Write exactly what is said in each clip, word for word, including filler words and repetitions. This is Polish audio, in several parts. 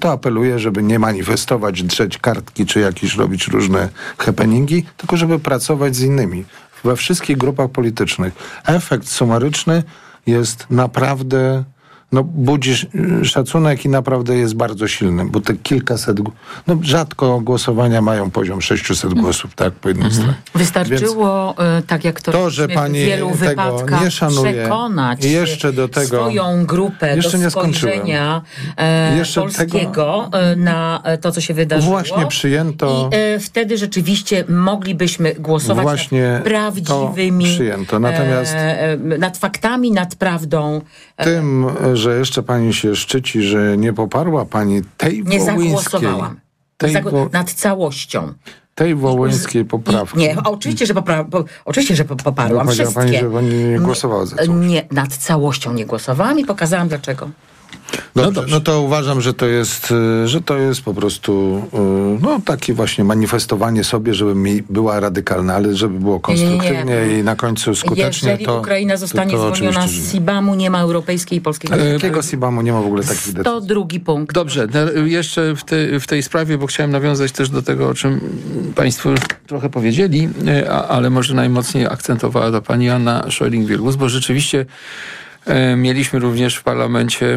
to apeluję, żeby nie manifestować, drzeć kartki, czy jakieś robić różne happeningi, tylko żeby pracować z innymi. We wszystkich grupach politycznych. Efekt sumaryczny jest naprawdę, no budzi szacunek i naprawdę jest bardzo silny, bo te kilkaset, no rzadko głosowania mają poziom sześciuset głosów, tak, po jednej stronie. Wystarczyło, Więc tak jak to, to że w pani wielu wypadkach nie szanuje, przekonać i jeszcze do tego, swoją grupę jeszcze do nie spojrzenia e, jeszcze polskiego tego, na to, co się wydarzyło. Właśnie przyjęto. I e, wtedy rzeczywiście moglibyśmy głosować właśnie nad prawdziwymi, to przyjęto. Natomiast e, nad faktami, nad prawdą. Tym, że jeszcze pani się szczyci, że nie poparła pani tej nie wołyńskiej. Nie zagłosowałam. Tej Zagło- wo- nad całością. tej wołyńskiej poprawki. I, nie, oczywiście, że, popra- po, oczywiście, że poparłam Powiedziała wszystkie. pani, że pani nie głosowała za całością. Nie, nad całością nie głosowałam i pokazałam dlaczego. No, to, no to uważam, że to jest, że to jest po prostu no, takie właśnie manifestowanie sobie, żeby mi była radykalna, ale żeby było konstruktywnie nie, nie, nie. i na końcu skutecznie. Jeżeli to, Ukraina zostanie to, to zwolniona z S I B A M-u, nie ma europejskiej i polskiej... Ale jakiego S I B A M-u nie ma w ogóle takich decyzji? To drugi punkt. Dobrze, jeszcze w, te, w tej sprawie, bo chciałem nawiązać też do tego, o czym państwo trochę powiedzieli, ale może najmocniej akcentowała to pani Anna Scheuring-Wielgus, bo rzeczywiście e, mieliśmy również w parlamencie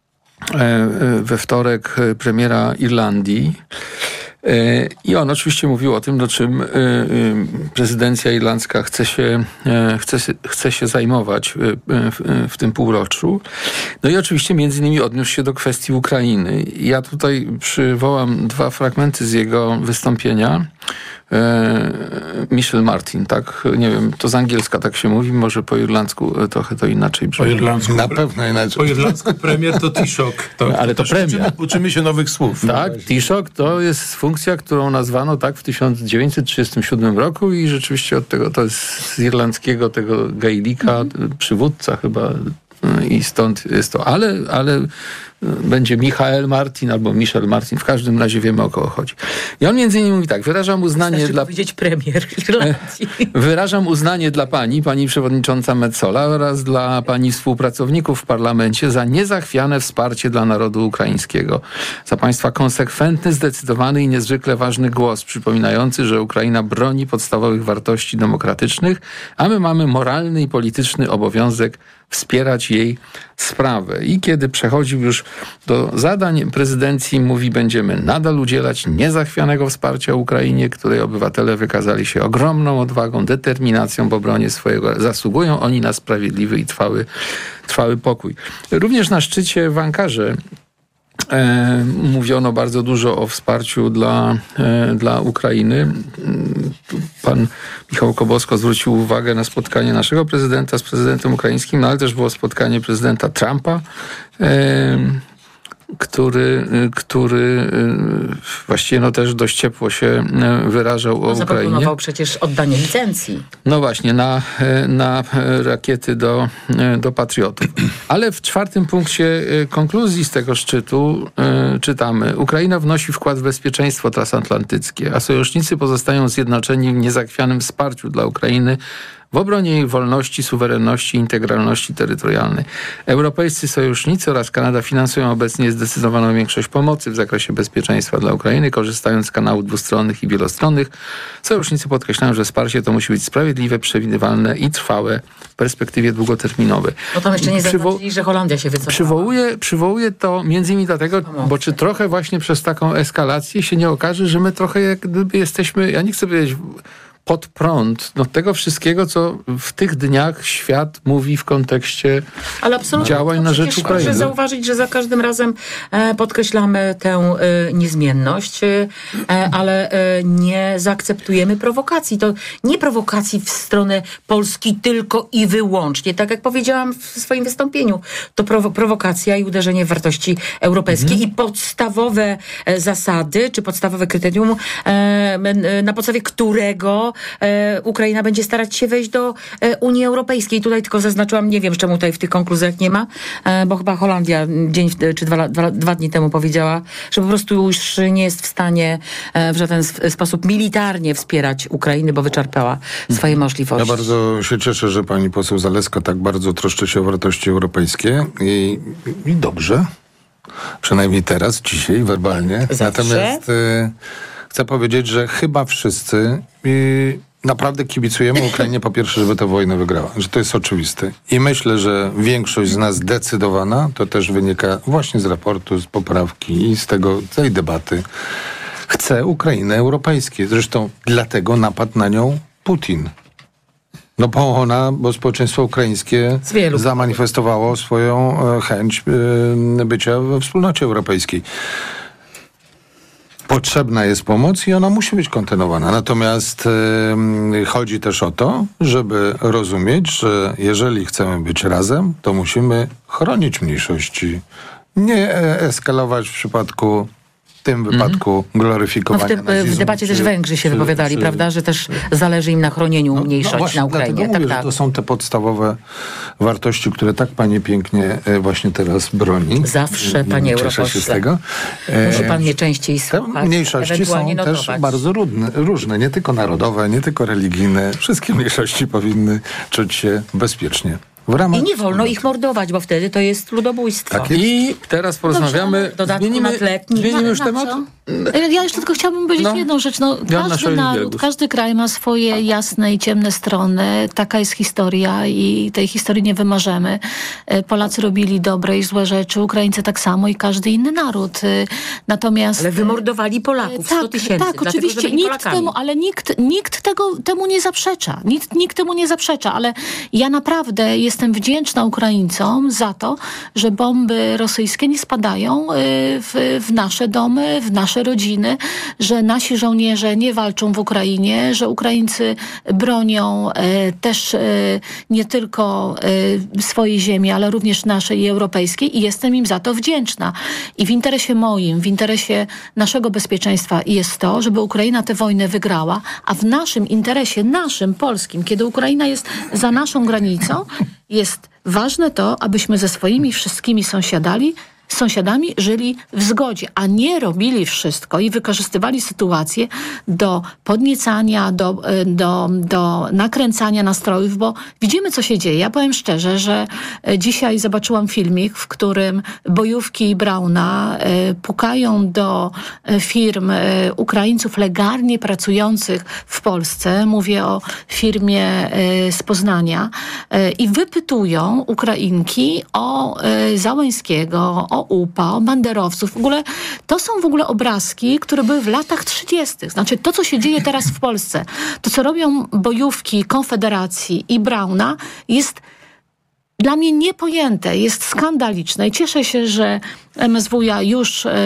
we wtorek premiera Irlandii i on oczywiście mówił o tym, do czym prezydencja irlandzka chce się, chce, chce się zajmować w, w tym półroczu. No i oczywiście między innymi odniósł się do kwestii Ukrainy. Ja tutaj przywołam dwa fragmenty z jego wystąpienia. Michel Martin, tak? Nie wiem, to z angielska tak się mówi, może po irlandzku trochę to inaczej brzmi. Po irlandzku, na pewno inaczej. Po irlandzku premier to Taoiseach. To, ale to, to premier. Uczymy, uczymy się nowych słów. Tak, Taoiseach to jest funkcja, którą nazwano tak w tysiąc dziewięćset trzydziestym siódmym roku i rzeczywiście od tego, to jest z irlandzkiego tego gaelika, mm-hmm. przywódca chyba i stąd jest to, ale, ale będzie Michael Martin albo Michel Martin, w każdym razie wiemy, o kogo chodzi. I on między innymi mówi tak, wyrażam uznanie Znaczy dla... powiedzieć premier Irlandii. Wyrażam uznanie dla pani, pani przewodnicząca Metsola oraz dla pani współpracowników w parlamencie za niezachwiane wsparcie dla narodu ukraińskiego. Za państwa konsekwentny, zdecydowany i niezwykle ważny głos, przypominający, że Ukraina broni podstawowych wartości demokratycznych, a my mamy moralny i polityczny obowiązek wspierać jej sprawę. I kiedy przechodził już do zadań prezydencji, mówi, będziemy nadal udzielać niezachwianego wsparcia Ukrainie, której obywatele wykazali się ogromną odwagą, determinacją w obronie swojego. Zasługują oni na sprawiedliwy i trwały, trwały pokój. Również na szczycie w Ankarze E, mówiono bardzo dużo o wsparciu dla, e, dla Ukrainy. Pan Michał Kobosko zwrócił uwagę na spotkanie naszego prezydenta z prezydentem ukraińskim, no ale też było spotkanie prezydenta Trumpa, e, który, który właściwie no też dość ciepło się wyrażał o no, Ukrainie. Zaproponował przecież oddanie licencji. No właśnie, na, na rakiety do, do Patriotów. Ale w czwartym punkcie konkluzji z tego szczytu y, czytamy: Ukraina wnosi wkład w bezpieczeństwo transatlantyckie, a sojusznicy pozostają zjednoczeni w niezachwianym wsparciu dla Ukrainy w obronie jej wolności, suwerenności i integralności terytorialnej. Europejscy sojusznicy oraz Kanada finansują obecnie zdecydowaną większość pomocy w zakresie bezpieczeństwa dla Ukrainy, korzystając z kanałów dwustronnych i wielostronnych. Sojusznicy podkreślają, że wsparcie to musi być sprawiedliwe, przewidywalne i trwałe w perspektywie długoterminowej. No tam jeszcze nie Przywo- zaznaczyli, że Holandia się wycofała. Przywołuję, przywołuję to między innymi dlatego, bo czy trochę właśnie przez taką eskalację się nie okaże, że my trochę jak gdyby jesteśmy, ja nie chcę powiedzieć pod prąd no, tego wszystkiego, co w tych dniach świat mówi w kontekście Ale absolutnie, działań na rzecz Ukrainy. Proszę zauważyć, że za każdym razem e, podkreślamy tę e, niezmienność, e, ale e, nie zaakceptujemy prowokacji. To nie prowokacji w stronę Polski tylko i wyłącznie. Tak jak powiedziałam w swoim wystąpieniu, to prowo- prowokacja i uderzenie w wartości europejskie mhm. i podstawowe e, zasady, czy podstawowe kryterium, e, na podstawie którego e, Ukraina będzie starać się wejść do e, Unii Europejskiej. Tutaj tylko zaznaczyłam, nie wiem czemu tutaj w tych konkluzjach nie ma, e, bo chyba Holandia dzień czy dwa, dwa, dwa dni temu powiedziała, że po prostu już nie jest w stanie e, w żaden sposób militarnie wspierać Ukrainy, bo wyczerpała swoje możliwości. Ja bardzo się cieszę, że pani poseł Zalewska tak bardzo troszczy się o wartości europejskie i, i dobrze. Przynajmniej teraz, dzisiaj, werbalnie. Zawsze. Natomiast y, chcę powiedzieć, że chyba wszyscy y, naprawdę kibicujemy Ukrainie po pierwsze, żeby tę wojnę wygrała. Że to jest oczywiste. I myślę, że większość z nas zdecydowana, to też wynika właśnie z raportu, z poprawki i z tego, tej debaty, chce Ukrainy europejskiej. Zresztą dlatego napadł na nią Putin. No bo ona, bo społeczeństwo ukraińskie zamanifestowało swoją e, chęć e, bycia we wspólnocie europejskiej. Potrzebna jest pomoc i ona musi być kontynuowana. Natomiast e, chodzi też o to, żeby rozumieć, że jeżeli chcemy być razem, to musimy chronić mniejszości. Nie e, eskalować w przypadku w tym wypadku no gloryfikowania w, tym, nazizmu, w debacie czy, też Węgrzy się czy, wypowiadali, czy, prawda, że też zależy im na chronieniu no, mniejszości no właśnie, na Ukrainie. Dlatego Tak, mówię, tak. że to są te podstawowe wartości, które tak pani pięknie e, właśnie teraz broni. Zawsze, panie Cieszę się europośle. z tego. E, Musi pan mnie częściej Te słuchać, mniejszości są ewentualnie też notować. bardzo różne, różne, nie tylko narodowe, nie tylko religijne. Wszystkie mniejszości powinny czuć się bezpiecznie. W ramach I nie wolno ich mordować, bo wtedy to jest ludobójstwo. Tak jest. I teraz porozmawiamy. W dodatku Zmienimy, na tle etnicznym. zmienimy już Na temat? co? Ja jeszcze tylko chciałabym powiedzieć No. jedną rzecz. No, Joanna każdy Scheuring-Wielgus. naród, każdy kraj ma swoje jasne i ciemne strony. Taka jest historia i tej historii nie wymarzemy. Polacy robili dobre i złe rzeczy, Ukraińcy tak samo i każdy inny naród. Natomiast... Ale wymordowali Polaków, sto Tak, tysięcy. tak, dlatego, oczywiście. że byli Nikt Polakami. temu, ale nikt, nikt tego, temu nie zaprzecza. Nikt, nikt temu nie zaprzecza, ale ja naprawdę jestem wdzięczna Ukraińcom za to, że bomby rosyjskie nie spadają y, w, w nasze domy, w nasze rodziny, że nasi żołnierze nie walczą w Ukrainie, że Ukraińcy bronią y, też y, nie tylko y, swojej ziemi, ale również naszej i europejskiej i jestem im za to wdzięczna. I w interesie moim, w interesie naszego bezpieczeństwa jest to, żeby Ukraina tę wojnę wygrała, a w naszym interesie, naszym, polskim, kiedy Ukraina jest za naszą granicą, jest ważne to, abyśmy ze swoimi wszystkimi sąsiadami sąsiadami żyli w zgodzie, a nie robili wszystko i wykorzystywali sytuację do podniecania, do, do, do nakręcania nastrojów, bo widzimy, co się dzieje. Ja powiem szczerze, że dzisiaj zobaczyłam filmik, w którym bojówki Brauna pukają do firm Ukraińców legalnie pracujących w Polsce. Mówię o firmie z Poznania i wypytują Ukrainki o Załęskiego, o U P A, o banderowców. W ogóle to są w ogóle obrazki, które były w latach trzydziestych. Znaczy to, co się dzieje teraz w Polsce, to, co robią bojówki Konfederacji i Brauna, jest dla mnie niepojęte, jest skandaliczne i cieszę się, że M S W ja już y,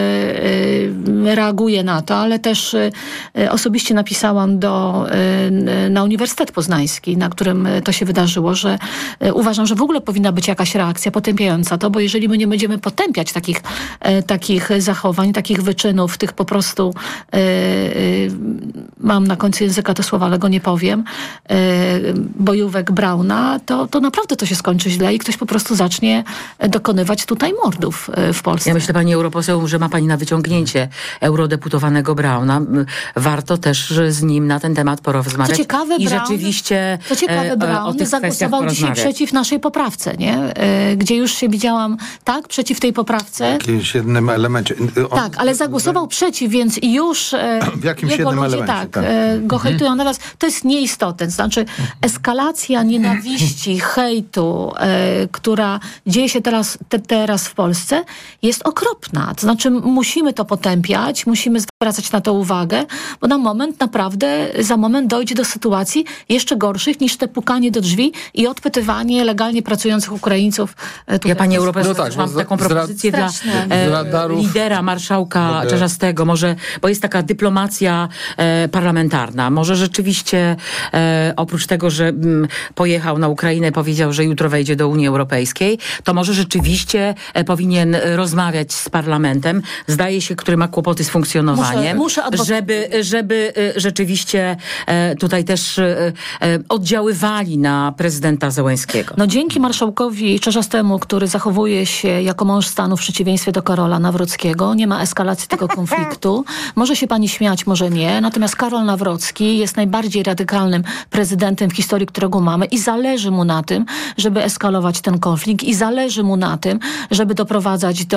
y, reaguje na to, ale też y, osobiście napisałam do, y, na Uniwersytet Poznański, na którym to się wydarzyło, że y, uważam, że w ogóle powinna być jakaś reakcja potępiająca to, bo jeżeli my nie będziemy potępiać takich, y, takich zachowań, takich wyczynów, tych po prostu y, y, mam na końcu języka to słowa, ale go nie powiem, y, bojówek Brauna, to, to naprawdę to się skończy źle i ktoś po prostu zacznie dokonywać tutaj mordów w Polsce. Ja myślę, pani europoseł, że ma pani na wyciągnięcie eurodeputowanego Brauna. Warto też z nim na ten temat porozmawiać. Co ciekawe, I Braun, rzeczywiście co ciekawe, e, Braun o tych zagłosował dzisiaj przeciw naszej poprawce, nie? E, gdzie już się widziałam, tak, przeciw tej poprawce. W jakimś jednym elemencie. On, tak, ale zagłosował przeciw, więc już e, w jakimś jego jednym ludzie elemencie, tak, tak. E, go hejtują. Natomiast to jest nieistotne. Znaczy eskalacja nienawiści, hejtu, e, która dzieje się teraz, te, teraz w Polsce, jest okropna. To znaczy musimy to potępiać, musimy zwracać na to uwagę, bo na moment naprawdę, za moment dojdzie do sytuacji jeszcze gorszych niż te pukanie do drzwi i odpytywanie legalnie pracujących Ukraińców. Tutaj Ja, pani europoseł, No tak, mam bo taką z- propozycję dla e, radarów- lidera, marszałka Mogę- Czarzastego, może, bo jest taka dyplomacja e, parlamentarna. Może rzeczywiście e, oprócz tego, że m, pojechał na Ukrainę, powiedział, że jutro wejdzie do Unii Europejskiej, to może rzeczywiście e, powinien rozmawiać z parlamentem. Zdaje się, który ma kłopoty z funkcjonowaniem, Muszę- muszę adwok- żeby, żeby e, rzeczywiście e, tutaj też e, e, oddziaływali na prezydenta Zełenskiego. No dzięki marszałkowi Czarzastemu, który zachowuje się jako mąż stanu w przeciwieństwie do Karola Nawrockiego, nie ma eskalacji tego konfliktu. Może się pani śmiać, może nie. Natomiast Karol Nawrocki jest najbardziej radykalnym prezydentem w historii, którego mamy i zależy mu na tym, żeby eskalować ten konflikt i zależy mu na tym, żeby doprowadzać do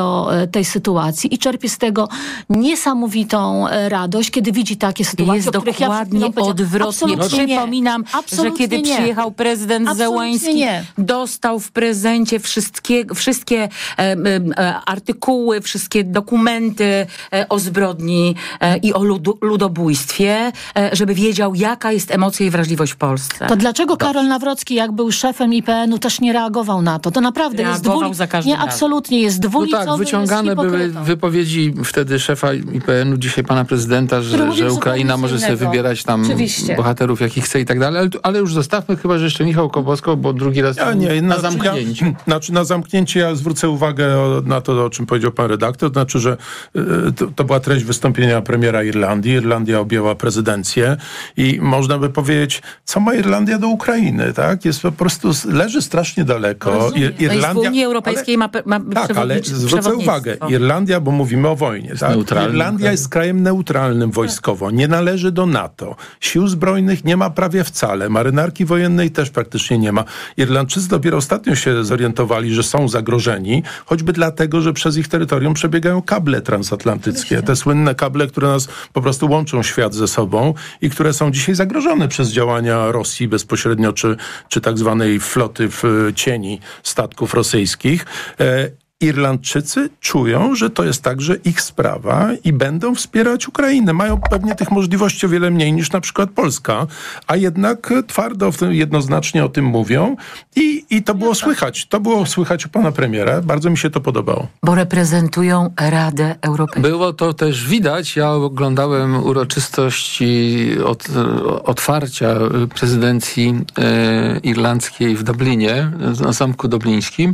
tego, tej sytuacji i czerpie z tego niesamowitą radość, kiedy widzi takie sytuacje, Jest o których ja dokładnie przed chwilą odwrotnie. Absolutnie nie. Przypominam, Absolutnie że kiedy nie. przyjechał prezydent Absolutnie Zełenski, nie. dostał w prezencie wszystkie, wszystkie e, e, artykuły, wszystkie dokumenty e, o zbrodni e, i o ludu, ludobójstwie, e, żeby wiedział, jaka jest emocja i wrażliwość w Polsce. To dlaczego Karol Nawrocki, jak był szefem I P N-u, też nie reagował na to? To naprawdę jest Reagował dwuli... za każdym Nie, razem. absolutnie jest No dwulicowy, tak, wyciągane jest były hipokrytą. wypowiedzi wtedy szefa I P N-u, dzisiaj pana prezydenta, Który że, mówił że Ukraina zupełnie może co sobie innego. wybierać tam Oczywiście. bohaterów, jakich chce i tak dalej, ale, ale już zostawmy chyba, że jeszcze Michał Kobosko, bo drugi raz Ja nie, na znaczy, zamknięciu. Ja, znaczy na zamknięcie ja zwrócę uwagę o, na to, o czym powiedział pan redaktor, to znaczy, że y, to, to była treść wystąpienia premiera Irlandii. Irlandia objęła prezydencję i można by powiedzieć, co ma Irlandia do Ukrainy, tak? Jest po prostu, leży strasznie daleko. Rozumiem. Ir- No i w Unii Europejskiej ma, ma Tak, ale zwrócę uwagę, Irlandia, bo mówimy o wojnie. Tak? Neutralnym Irlandia krajem. jest krajem neutralnym wojskowo, nie należy do NATO. Sił zbrojnych nie ma prawie wcale, marynarki wojennej też praktycznie nie ma. Irlandczycy dopiero ostatnio się zorientowali, że są zagrożeni, choćby dlatego, że przez ich terytorium przebiegają kable transatlantyckie. Te słynne kable, które nas po prostu łączą świat ze sobą i które są dzisiaj zagrożone przez działania Rosji bezpośrednio, czy, czy tak zwanej floty w cieni statków rosyjskich. E, Irlandczycy czują, że to jest także ich sprawa i będą wspierać Ukrainę. Mają pewnie tych możliwości o wiele mniej niż na przykład Polska, a jednak twardo w tym, jednoznacznie o tym mówią i, i to było słychać. To było słychać u pana premiera. Bardzo mi się to podobało. Bo reprezentują Radę Europejską. Było to też widać. Ja oglądałem uroczystości od, otwarcia prezydencji e, irlandzkiej w Dublinie, na Zamku Dublińskim.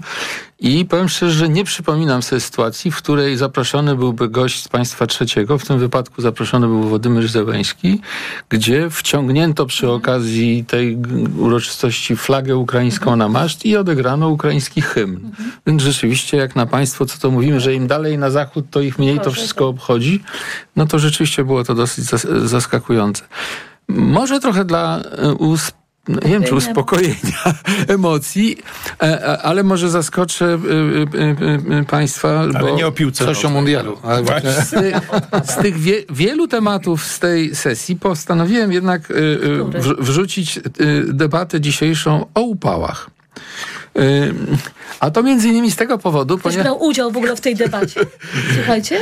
I powiem szczerze, że nie przypominam sobie sytuacji, w której zaproszony byłby gość z państwa trzeciego, w tym wypadku zaproszony był Władimir Zełenski, gdzie wciągnięto przy okazji tej uroczystości flagę ukraińską na maszt i odegrano ukraiński hymn. Więc rzeczywiście, jak na państwo, co to mówimy, że im dalej na zachód, to ich mniej to wszystko obchodzi, no to rzeczywiście było to dosyć zas- zaskakujące. Może trochę dla usp- No, nie wiem, czy uspokojenia emocji, ale może zaskoczę państwa, Ale bo nie o piłce coś o nożnej. mundialu. Ale Właśnie. z, ty, z tych wie, wielu tematów z tej sesji postanowiłem jednak w, wrzucić debatę dzisiejszą o upałach. A to między innymi z tego powodu, Ktoś ponieważ... brał udział w ogóle w tej debacie. Słuchajcie?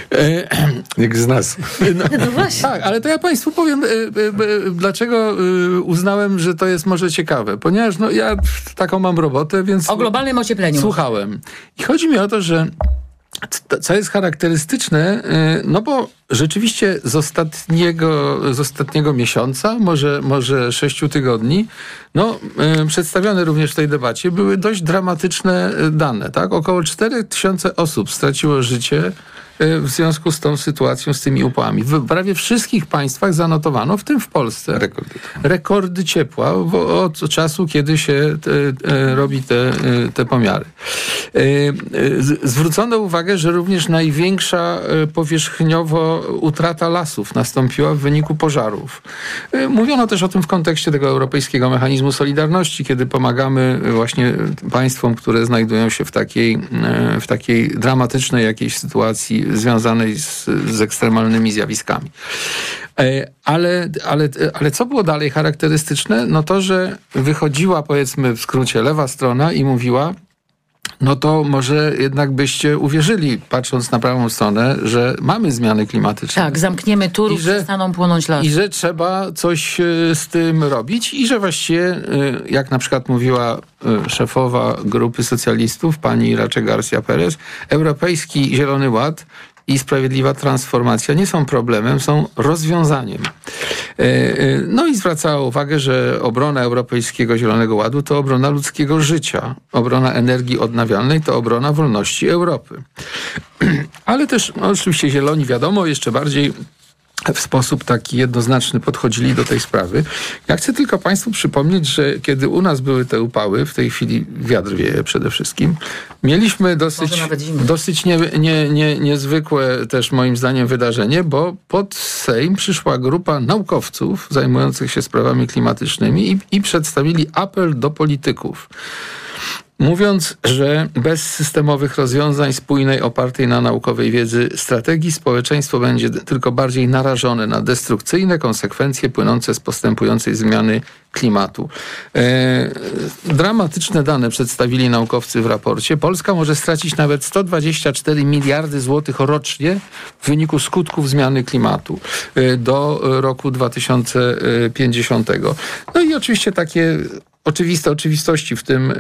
Jak z nas. No, No właśnie. tak, ale to ja państwu powiem, y, y, y, dlaczego y, uznałem, że to jest może ciekawe. Ponieważ no, ja taką mam robotę, więc... O globalnym ociepleniu. Słuchałem. I chodzi mi o to, że c- co jest charakterystyczne, y, no bo rzeczywiście z ostatniego, z ostatniego miesiąca, może, może sześciu tygodni, no, y, przedstawione również w tej debacie były dość dramatyczne dane. Tak? Około cztery tysiące osób straciło życie w związku z tą sytuacją, z tymi upałami. W prawie wszystkich państwach zanotowano, w tym w Polsce, rekordy, rekordy ciepła w, od czasu, kiedy się te, te, robi te, te pomiary. Z, zwrócono uwagę, że również największa powierzchniowo utrata lasów nastąpiła w wyniku pożarów. Mówiono też o tym w kontekście tego Europejskiego Mechanizmu Solidarności, kiedy pomagamy właśnie państwom, które znajdują się w takiej, w takiej dramatycznej jakiejś sytuacji związanej z, z ekstremalnymi zjawiskami. Ale, ale, ale co było dalej charakterystyczne? No to, że wychodziła, powiedzmy w skrócie, lewa strona i mówiła, no to może jednak byście uwierzyli, patrząc na prawą stronę, że mamy zmiany klimatyczne. Tak, zamkniemy Turów, I że- przestaną płonąć lasy. I że trzeba coś e, z tym robić i że właściwie, e, jak na przykład mówiła e, szefowa grupy socjalistów, pani Irache García Pérez, Europejski Zielony Ład i sprawiedliwa transformacja nie są problemem, są rozwiązaniem. E, e, No i zwracała uwagę, że obrona Europejskiego Zielonego Ładu to obrona ludzkiego życia. Obrona energii odnawialnej to obrona wolności Europy. Ale też no, oczywiście zieloni, wiadomo, jeszcze bardziej w sposób taki jednoznaczny podchodzili do tej sprawy. Ja chcę tylko państwu przypomnieć, że kiedy u nas były te upały, w tej chwili wiatr wieje przede wszystkim, mieliśmy dosyć, Może nawet zimno. dosyć nie, nie, nie, niezwykłe też moim zdaniem wydarzenie, bo pod Sejm przyszła grupa naukowców zajmujących się sprawami klimatycznymi i, i przedstawili apel do polityków. Mówiąc, że bez systemowych rozwiązań spójnej, opartej na naukowej wiedzy strategii, społeczeństwo będzie tylko bardziej narażone na destrukcyjne konsekwencje płynące z postępującej zmiany klimatu. E, dramatyczne dane przedstawili naukowcy w raporcie. Polska może stracić nawet sto dwadzieścia cztery miliardy złotych rocznie w wyniku skutków zmiany klimatu e, do roku dwa tysiące pięćdziesiątego. No i oczywiście takie oczywiste oczywistości w tym e,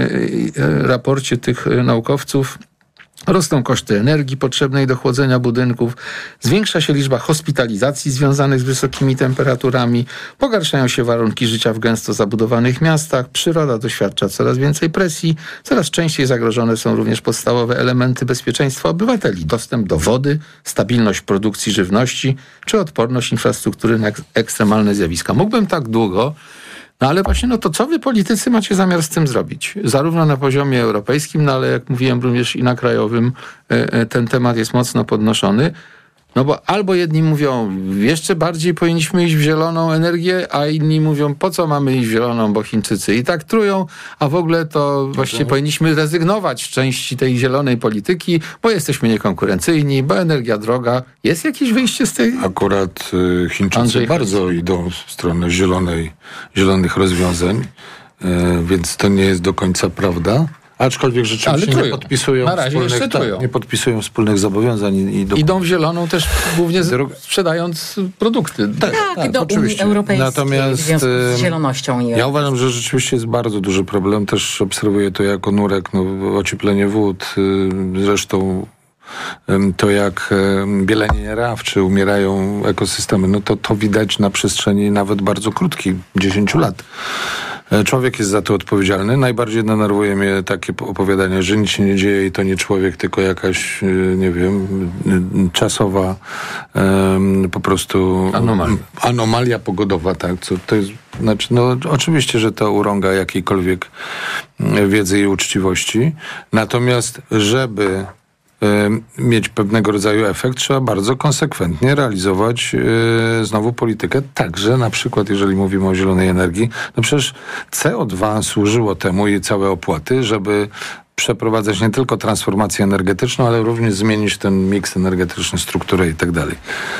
e, raporcie tych naukowców. Rosną koszty energii potrzebnej do chłodzenia budynków, zwiększa się liczba hospitalizacji związanych z wysokimi temperaturami, pogarszają się warunki życia w gęsto zabudowanych miastach, przyroda doświadcza coraz więcej presji, coraz częściej zagrożone są również podstawowe elementy bezpieczeństwa obywateli, dostęp do wody, stabilność produkcji żywności czy odporność infrastruktury na ekstremalne zjawiska. Mógłbym tak długo. No ale właśnie, no to co wy politycy macie zamiar z tym zrobić? Zarówno na poziomie europejskim, no ale jak mówiłem również i na krajowym ten temat jest mocno podnoszony. No bo albo jedni mówią, jeszcze bardziej powinniśmy iść w zieloną energię, a inni mówią, po co mamy iść w zieloną, bo Chińczycy i tak trują, a w ogóle to właściwie powinniśmy rezygnować z części tej zielonej polityki, bo jesteśmy niekonkurencyjni, bo energia droga. Jest jakieś wyjście z tej... Akurat y, Chińczycy Andrzej bardzo Chińczycy. idą w stronę zielonej, zielonych rozwiązań, y, więc to nie jest do końca prawda. Aczkolwiek rzeczywiście nie podpisują, na razie wspólnych, tak, nie podpisują wspólnych zobowiązań. I, i do... Idą w zieloną też głównie z, sprzedając produkty. Tak, tak, tak do oczywiście. Unii Europejskiej Natomiast w związku z zielonością. I ja uważam, że rzeczywiście jest bardzo duży problem. Też obserwuję to jako nurek, no, ocieplenie wód. Zresztą to jak bielenie raw, czy umierają ekosystemy, no to to widać na przestrzeni nawet bardzo krótkiej, dziesięciu lat. Człowiek jest za to odpowiedzialny. Najbardziej denerwuje mnie takie opowiadanie, że nic się nie dzieje i to nie człowiek, tylko jakaś, nie wiem, czasowa um, po prostu anomalia. anomalia pogodowa, tak. Co to jest, znaczy, no oczywiście, że to urąga jakiejkolwiek wiedzy i uczciwości. Natomiast, żeby mieć pewnego rodzaju efekt, trzeba bardzo konsekwentnie realizować yy, znowu politykę, także na przykład jeżeli mówimy o zielonej energii, no przecież C O dwa służyło temu i całe opłaty, żeby przeprowadzać nie tylko transformację energetyczną, ale również zmienić ten miks energetyczny, strukturę i tak dalej.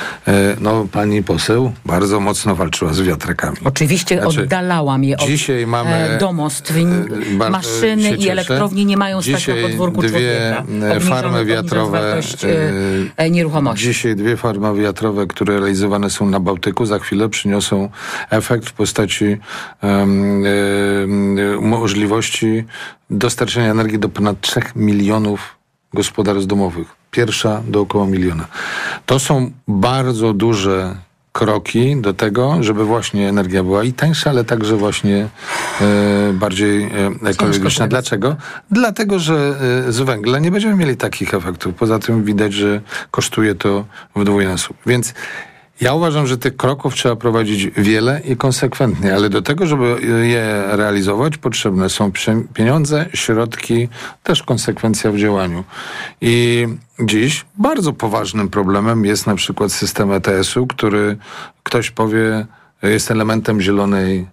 No, pani poseł bardzo mocno walczyła z wiatrakami. Oczywiście znaczy, oddalałam je od dzisiaj mamy, domostw. Maszyny i elektrownie nie mają stać na podwórku dwie człowieka. farmy wiatrowe, e, nieruchomości. Dzisiaj dwie farmy wiatrowe, które realizowane są na Bałtyku, za chwilę przyniosą efekt w postaci um, um, możliwości dostarczenia energii do ponad trzech milionów gospodarstw domowych. Pierwsza do około miliona. To są bardzo duże kroki do tego, żeby właśnie energia była i tańsza, ale także właśnie e, bardziej e, ekologiczna. Dlaczego? Dlatego, że e, z węgla nie będziemy mieli takich efektów. Poza tym widać, że kosztuje to w dwójnasób. Więc ja uważam, że tych kroków trzeba prowadzić wiele i konsekwentnie, ale do tego, żeby je realizować, potrzebne są pieniądze, środki, też konsekwencja w działaniu. I dziś bardzo poważnym problemem jest na przykład system E T S u, który ktoś powie jest elementem zielonej,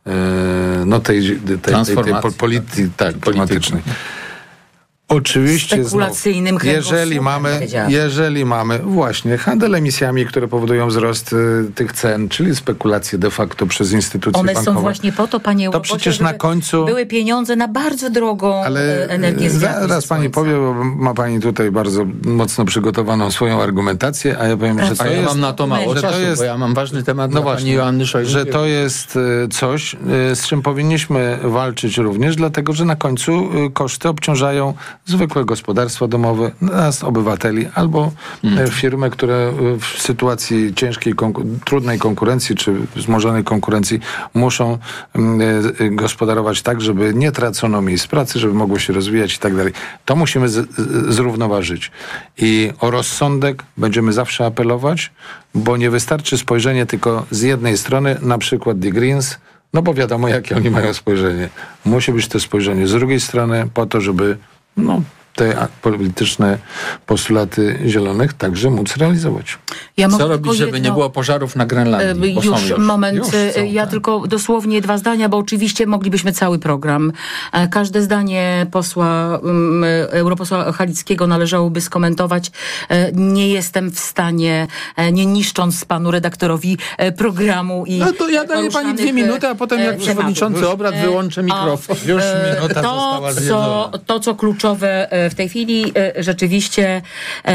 no tej, tej, tej, tej, tej polityki tak, klimatycznej. Oczywiście spekulacyjnym znów, jeżeli mamy, jeżeli mamy właśnie handel emisjami, które powodują wzrost y, tych cen, czyli spekulacje de facto przez instytucje One bankowe. są właśnie po to, panie To przecież na końcu były pieniądze na bardzo drogą ale energię z wiatru. Zaraz pani powie, bo ma pani tutaj bardzo mocno przygotowaną swoją argumentację, a ja powiem, że to a ja jest... mam na to mało czasu, jest, bo ja mam ważny temat no dla właśnie, pani Joanny Szojny. Że to jest coś, z czym powinniśmy walczyć również, dlatego, że na końcu koszty obciążają zwykłe gospodarstwa domowe, nas, obywateli, albo hmm. firmy, które w sytuacji ciężkiej, konku- trudnej konkurencji, czy wzmożonej konkurencji muszą y, gospodarować tak, żeby nie tracono miejsc pracy, żeby mogło się rozwijać i tak dalej. To musimy z, z, zrównoważyć. I o rozsądek będziemy zawsze apelować, bo nie wystarczy spojrzenie tylko z jednej strony, na przykład The Greens, no bo wiadomo, jakie oni mają spojrzenie. Musi być to spojrzenie z drugiej strony po to, żeby no, te polityczne postulaty zielonych także móc realizować. Ja Co mogę robić, tylko żeby jedno- nie było pożarów na Grenlandii? Bo Już, są już. moment, Już są, ja tak. tylko dosłownie dwa zdania, bo oczywiście moglibyśmy cały program. E, Każde zdanie posła, um, europosła Halickiego należałoby skomentować. E, Nie jestem w stanie, e, nie niszcząc panu redaktorowi e, programu i No to ja daję pani poruszanych, dwie minuty, a potem e, jak tematów. przewodniczący obrad wyłączę A, mikrofon. Już e, minuta to, została co, zjedzona. to, co kluczowe e, w tej chwili, e, rzeczywiście e,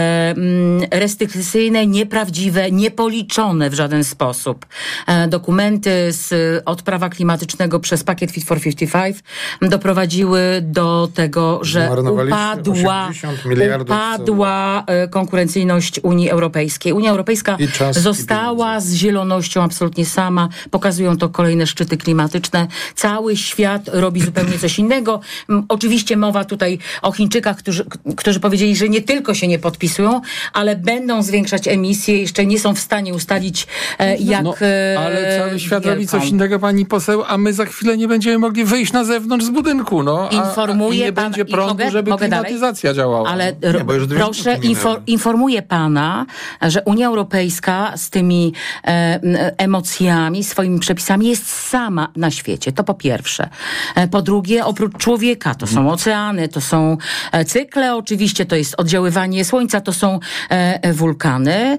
mm, restrykcyjne, nieprawdziwe, niepoliczone w żaden sposób e, dokumenty z, od prawa klimatycznego przez pakiet Fit for pięćdziesiąt pięć doprowadziły do tego, że Zmarnowaliśmy upadła, osiemdziesiąt miliardów upadła e, konkurencyjność Unii Europejskiej. Unia Europejska I czas, i została pieniądze. z zielonością absolutnie sama. Pokazują to kolejne szczyty klimatyczne. Cały świat robi zupełnie coś innego. M, Oczywiście mowa tutaj o Chińczykach, którzy, którzy powiedzieli, że nie tylko się nie podpisują, ale będą zwiększać emisje. Jeszcze nie są w stanie ustalić, e, jak No, e, ale cały świat robi wielką. coś innego, pani poseł, a my za chwilę nie będziemy mogli wyjść na zewnątrz z budynku. No, a, Informuję a nie pan- będzie i prądu, mogę- żeby mogę dalej? klimatyzacja działała. Ale Nie, ro- bo już dwie proszę, minuty minęły. infor, informuję pana, że Unia Europejska z tymi e, m, emocjami, swoimi przepisami jest sama na świecie. To po pierwsze. E, po drugie, oprócz człowieka, to są oceany, to są e, cykle, oczywiście to jest oddziaływanie słońca, to są e, wulkany.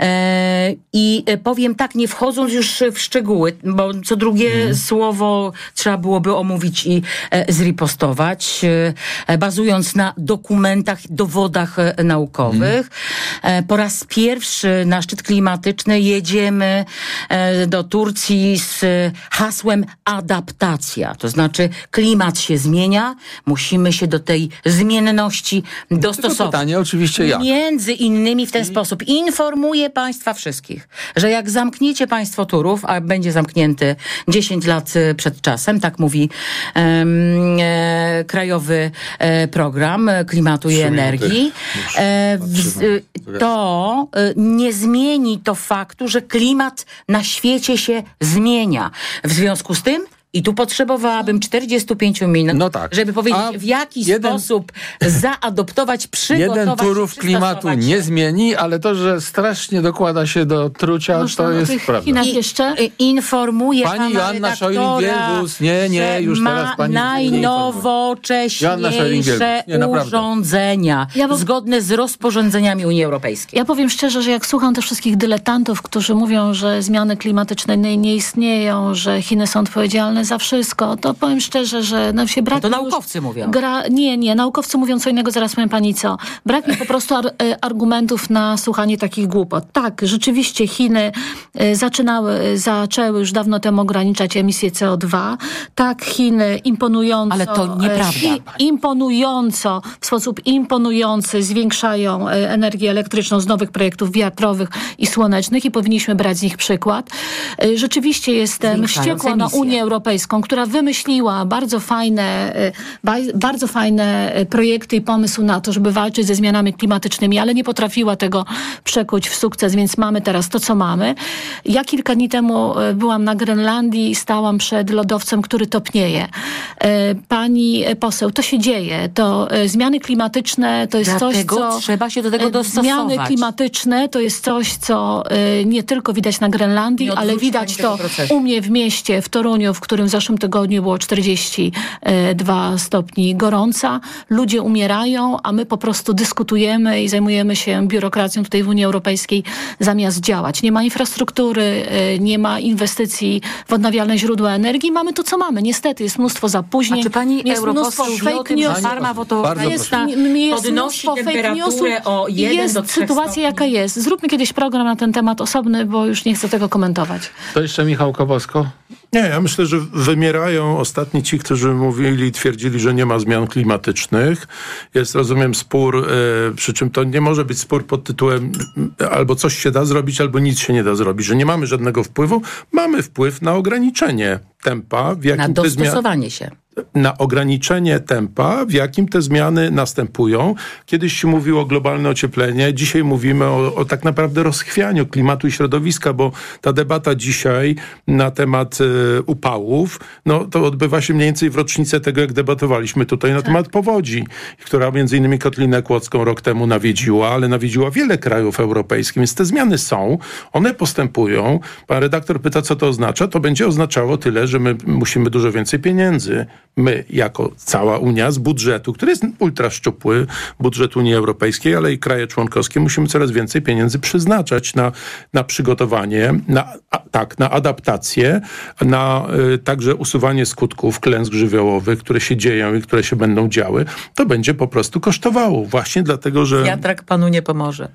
E, I e, powiem tak, nie wchodząc już w szczegóły, bo co drugie słowo trzeba byłoby omówić i e, zripostować, e, bazując na dokumentach, dowodach e, naukowych. E, po raz pierwszy na szczyt klimatyczny jedziemy e, do Turcji z e, hasłem adaptacja. To znaczy klimat się zmienia, musimy się do tej zmienności Tylko dostosować. pytanie oczywiście jak? Między innymi w ten sposób informuję państwa wszystkich, że jak zamkniecie państwo Turów, a będzie zamknięty dziesięć lat e, przed czasem, tak mówi em, e, Krajowy e, Program Klimatu i Trzy minuty. Energii, Już e, w, patrzymy. to e, nie zmieni to faktu, że klimat na świecie się zmienia. W związku z tym i tu potrzebowałabym czterdzieści pięć minut, No tak. żeby powiedzieć, A w jaki jeden- sposób zaadoptować, przygotować Jeden się, Turów klimatu przystosować się. nie zmieni, ale to, że strasznie dokłada się do trucia, Można to o jest tych prawda. Chinach I, jeszcze? i- informuję Pani pana Joanna redaktora, Scheuring-Wielgus, nie, nie, że już ma teraz pani Joanna najnowocześniejsze Scheuring-Wielgus. Nie, naprawdę. urządzenia, Ja bo- zgodne z rozporządzeniami Unii Europejskiej. Ja powiem szczerze, że jak słucham tych wszystkich dyletantów, którzy mówią, że zmiany klimatyczne nie, nie istnieją, że Chiny są odpowiedzialne za wszystko, to powiem szczerze, że nam się brak... To już naukowcy mówią. Gra, nie, nie, naukowcy mówią co innego, zaraz powiem pani co. Brak mi po prostu ar, e, argumentów na słuchanie takich głupot. Tak, rzeczywiście Chiny e, zaczynały, e, zaczęły już dawno temu ograniczać emisję C O dwa. Tak, Chiny imponująco... Ale to nieprawda. e, imponująco, w sposób imponujący zwiększają e, energię elektryczną z nowych projektów wiatrowych i słonecznych i powinniśmy brać z nich przykład. E, Rzeczywiście jestem Zwiększając wściekła na emisję. Unię Europejską, która wymyśliła bardzo fajne, e, ba- bardzo fajne e, projekty i pomysł na to, żeby walczyć ze zmianami klimatycznymi, ale nie potrafiła tego przekuć w sukces, więc mamy teraz to, co mamy. Ja kilka dni temu e, byłam na Grenlandii i stałam przed lodowcem, który topnieje. E, Pani poseł, to się dzieje. To e, zmiany klimatyczne to jest Dlatego coś, co... trzeba się do tego e, dostosować. Zmiany klimatyczne to jest coś, co e, nie tylko widać na Grenlandii, Nie ale odwróci widać pani tego to procesu. u mnie w mieście, w Toruniu, w którym w zeszłym tygodniu było czterdzieści dwa stopni gorąca. Ludzie umierają, a my po prostu dyskutujemy i zajmujemy się biurokracją tutaj w Unii Europejskiej zamiast działać. Nie ma infrastruktury, e, nie ma inwestycji w odnawialne źródła energii. Mamy to, co mamy. Niestety jest mnóstwo zapóźnień. A czy pani jest europoseł mnóstwo wie o fake tym, że news. farma Bardzo fotowoltaiczna Jest podnosi mnóstwo fake temperaturę newsów o i jeden do jest trzech sytuacja, stopni? jaka jest. Zróbmy kiedyś program na ten temat osobny, bo już nie chcę tego komentować. To jeszcze Michał Kowosko. Nie, ja myślę, że wymierają ostatni ci, którzy mówili, twierdzili, że nie ma zmian klimatycznych. Jest, rozumiem, spór, e, przy czym to nie może być spór pod tytułem m, albo coś się da zrobić, albo nic się nie da zrobić, że nie mamy żadnego wpływu. Mamy wpływ na ograniczenie tempa, w jakim Na te zmiany... dostosowanie się. na ograniczenie tempa, w jakim te zmiany następują. Kiedyś się mówiło o globalne ocieplenie, dzisiaj mówimy o, o tak naprawdę rozchwianiu klimatu i środowiska, bo ta debata dzisiaj na temat y, upałów, no to odbywa się mniej więcej w rocznicę tego, jak debatowaliśmy tutaj na tak. temat powodzi, która między innymi Kotlinę Kłodzką rok temu nawiedziła, ale nawiedziła wiele krajów europejskich, więc te zmiany są, one postępują. Pan redaktor pyta, co to oznacza. To będzie oznaczało tyle, że my musimy dużo więcej pieniędzy. My, jako cała Unia, z budżetu, który jest ultra szczupły, budżet Unii Europejskiej, ale i kraje członkowskie, musimy coraz więcej pieniędzy przeznaczać na, na przygotowanie, na, a, tak, na adaptację, na y, także usuwanie skutków klęsk żywiołowych, które się dzieją i które się będą działy. To będzie po prostu kosztowało. Właśnie dlatego, że... Wiatrak panu nie pomoże.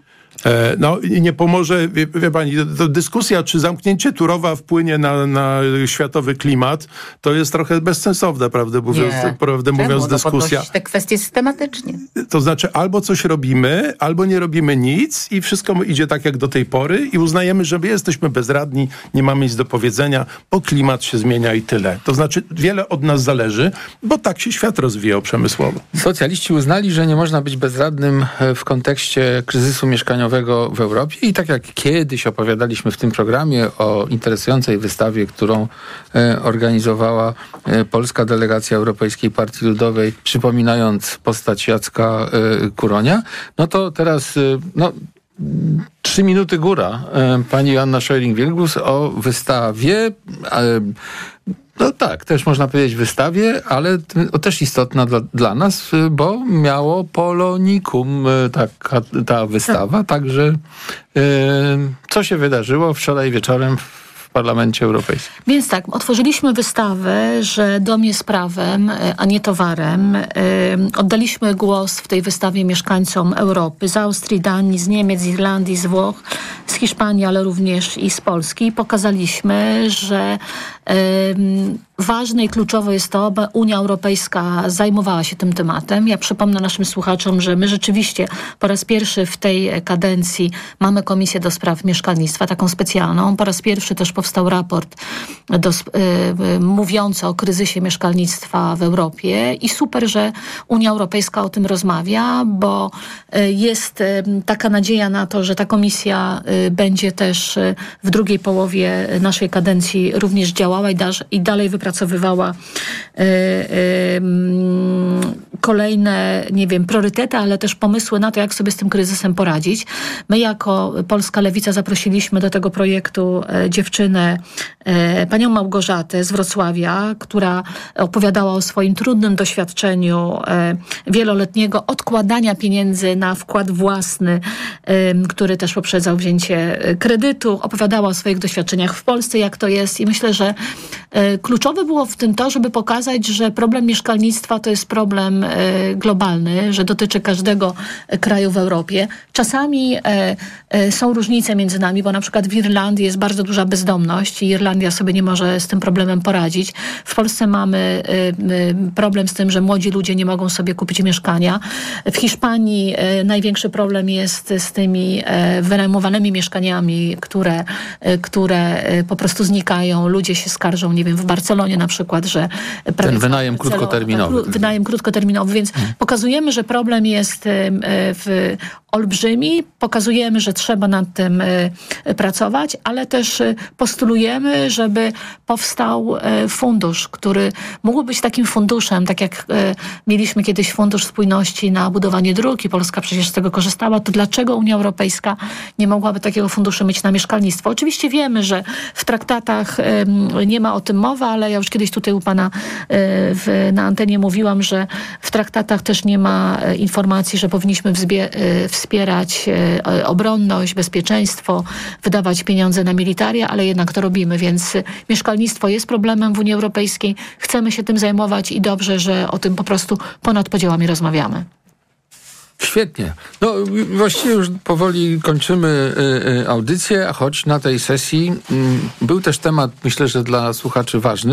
No nie pomoże, wie, wie pani, to dyskusja, czy zamknięcie Turowa wpłynie na, na światowy klimat, to jest trochę bezsensowne, prawdę mówiąc, Nie. prawdę mówiąc Czemu? dyskusja. No, te kwestie systematycznie. To znaczy albo coś robimy, albo nie robimy nic i wszystko idzie tak jak do tej pory i uznajemy, że my jesteśmy bezradni, nie mamy nic do powiedzenia, bo klimat się zmienia i tyle. To znaczy wiele od nas zależy, bo tak się świat rozwijał przemysłowo. Socjaliści uznali, że nie można być bezradnym w kontekście kryzysu mieszkaniowego w Europie i tak jak kiedyś opowiadaliśmy w tym programie o interesującej wystawie, którą e, organizowała e, polska delegacja Europejskiej Partii Ludowej, przypominając postać Jacka e, Kuronia, no to teraz e, no, trzy minuty góra e, pani Joanna Scheuring-Wielgus o wystawie e, no tak, też można powiedzieć wystawie, ale t- też istotna dla, dla nas, bo miało polonikum ta, ta wystawa, także yy, co się wydarzyło wczoraj wieczorem w Parlamencie Europejskim. Więc tak, otworzyliśmy wystawę, że dom jest prawem, a nie towarem. Oddaliśmy głos w tej wystawie mieszkańcom Europy, z Austrii, Danii, z Niemiec, z Irlandii, z Włoch, z Hiszpanii, ale również i z Polski. I pokazaliśmy, że ważne i kluczowe jest to, aby Unia Europejska zajmowała się tym tematem. Ja przypomnę naszym słuchaczom, że my rzeczywiście po raz pierwszy w tej kadencji mamy Komisję do Spraw Mieszkalnictwa, taką specjalną. Po raz pierwszy też powstał raport do, y, mówiący o kryzysie mieszkalnictwa w Europie i super, że Unia Europejska o tym rozmawia, bo y, jest y, taka nadzieja na to, że ta komisja y, będzie też y, w drugiej połowie naszej kadencji również działała i, da, i dalej wypracowywała y, y, kolejne, nie wiem, priorytety, ale też pomysły na to, jak sobie z tym kryzysem poradzić. My jako Polska Lewica zaprosiliśmy do tego projektu e, dziewczynę, e, panią Małgorzatę z Wrocławia, która opowiadała o swoim trudnym doświadczeniu e, wieloletniego odkładania pieniędzy na wkład własny, e, który też poprzedzał wzięcie kredytu. Opowiadała o swoich doświadczeniach w Polsce, jak to jest i myślę, że e, kluczowe było w tym to, żeby pokazać, że problem mieszkalnictwa to jest problem e, globalny, że dotyczy każdego kraju w Europie. Czasami e, e, są różnice między nami, bo na przykład w Irlandii jest bardzo duża bezdomność i Irlandia sobie nie może z tym problemem poradzić. W Polsce mamy e, problem z tym, że młodzi ludzie nie mogą sobie kupić mieszkania. W Hiszpanii e, największy problem jest z tymi e, wynajmowanymi mieszkaniami, które, e, które e, po prostu znikają. Ludzie się skarżą, nie wiem, w Barcelonie na przykład, że... Ten wynajem krótkoterminowy. Wynajem krótkoterminowy, więc hmm. pokazujemy, że problem jest w olbrzymi, pokazujemy, że trzeba nad tym pracować, ale też postulujemy, żeby powstał fundusz, który mógł być takim funduszem, tak jak mieliśmy kiedyś Fundusz Spójności na budowanie dróg i Polska przecież z tego korzystała, to dlaczego Unia Europejska nie mogłaby takiego funduszu mieć na mieszkalnictwo? Oczywiście wiemy, że w traktatach nie ma o tym mowy, ale ja już kiedyś tutaj u pana w, na antenie mówiłam, że w traktatach też nie ma informacji, że powinniśmy wzbie- wspierać obronność, bezpieczeństwo, wydawać pieniądze na militaria, ale jednak to robimy, więc mieszkalnictwo jest problemem w Unii Europejskiej. Chcemy się tym zajmować i dobrze, że o tym po prostu ponad podziałami rozmawiamy. Świetnie. No właściwie już powoli kończymy y, y, audycję, choć na tej sesji y, był też temat, myślę, że dla słuchaczy ważny,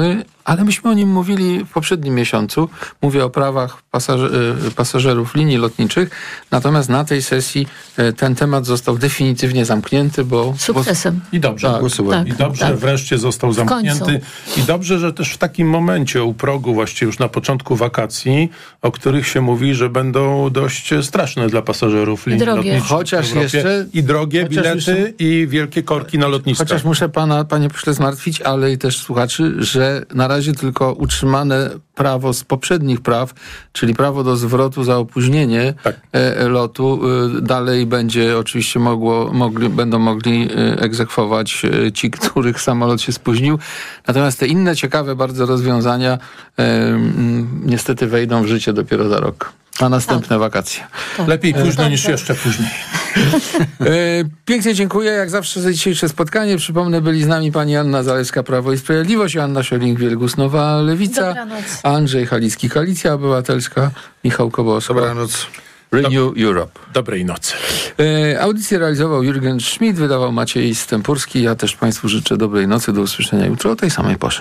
ale myśmy o nim mówili w poprzednim miesiącu. Mówię o prawach pasaż- pasażerów linii lotniczych, natomiast na tej sesji ten temat został definitywnie zamknięty, bo... Sukcesem. I dobrze. Tak, tak, I dobrze tak. wreszcie został zamknięty. końcu. I dobrze, że też w takim momencie u progu, właściwie już na początku wakacji, o których się mówi, że będą dość straszne dla pasażerów linii drogie. lotniczych. Chociaż w Europie. jeszcze- I drogie chociaż bilety, jeszcze- i wielkie korki na lotniskach. Chociaż muszę pana, panie pośle, zmartwić, ale i też słuchaczy, że na razie tylko utrzymane prawo z poprzednich praw, czyli prawo do zwrotu za opóźnienie Tak. e, lotu, e, dalej będzie oczywiście mogło, mogli, będą mogli e, egzekwować e, ci, których samolot się spóźnił. Natomiast te inne ciekawe bardzo rozwiązania e, m, niestety wejdą w życie dopiero za rok. Na następne Tak. wakacje. Lepiej późno Tak, niż tak. jeszcze później. E, pięknie dziękuję, jak zawsze, za dzisiejsze spotkanie. Przypomnę, byli z nami pani Anna Zalewska, Prawo i Sprawiedliwość, Joanna Szoling-Wielgus, Nowa Lewica, Dobranoc. Andrzej Halicki, Koalicja Obywatelska, Michał Kobosko, Dobranoc. Renew Europe. Dobrej nocy. E, audycję realizował Jurgen Schmidt, wydawał Maciej Stępurski. Ja też państwu życzę dobrej nocy, do usłyszenia jutro o tej samej porze.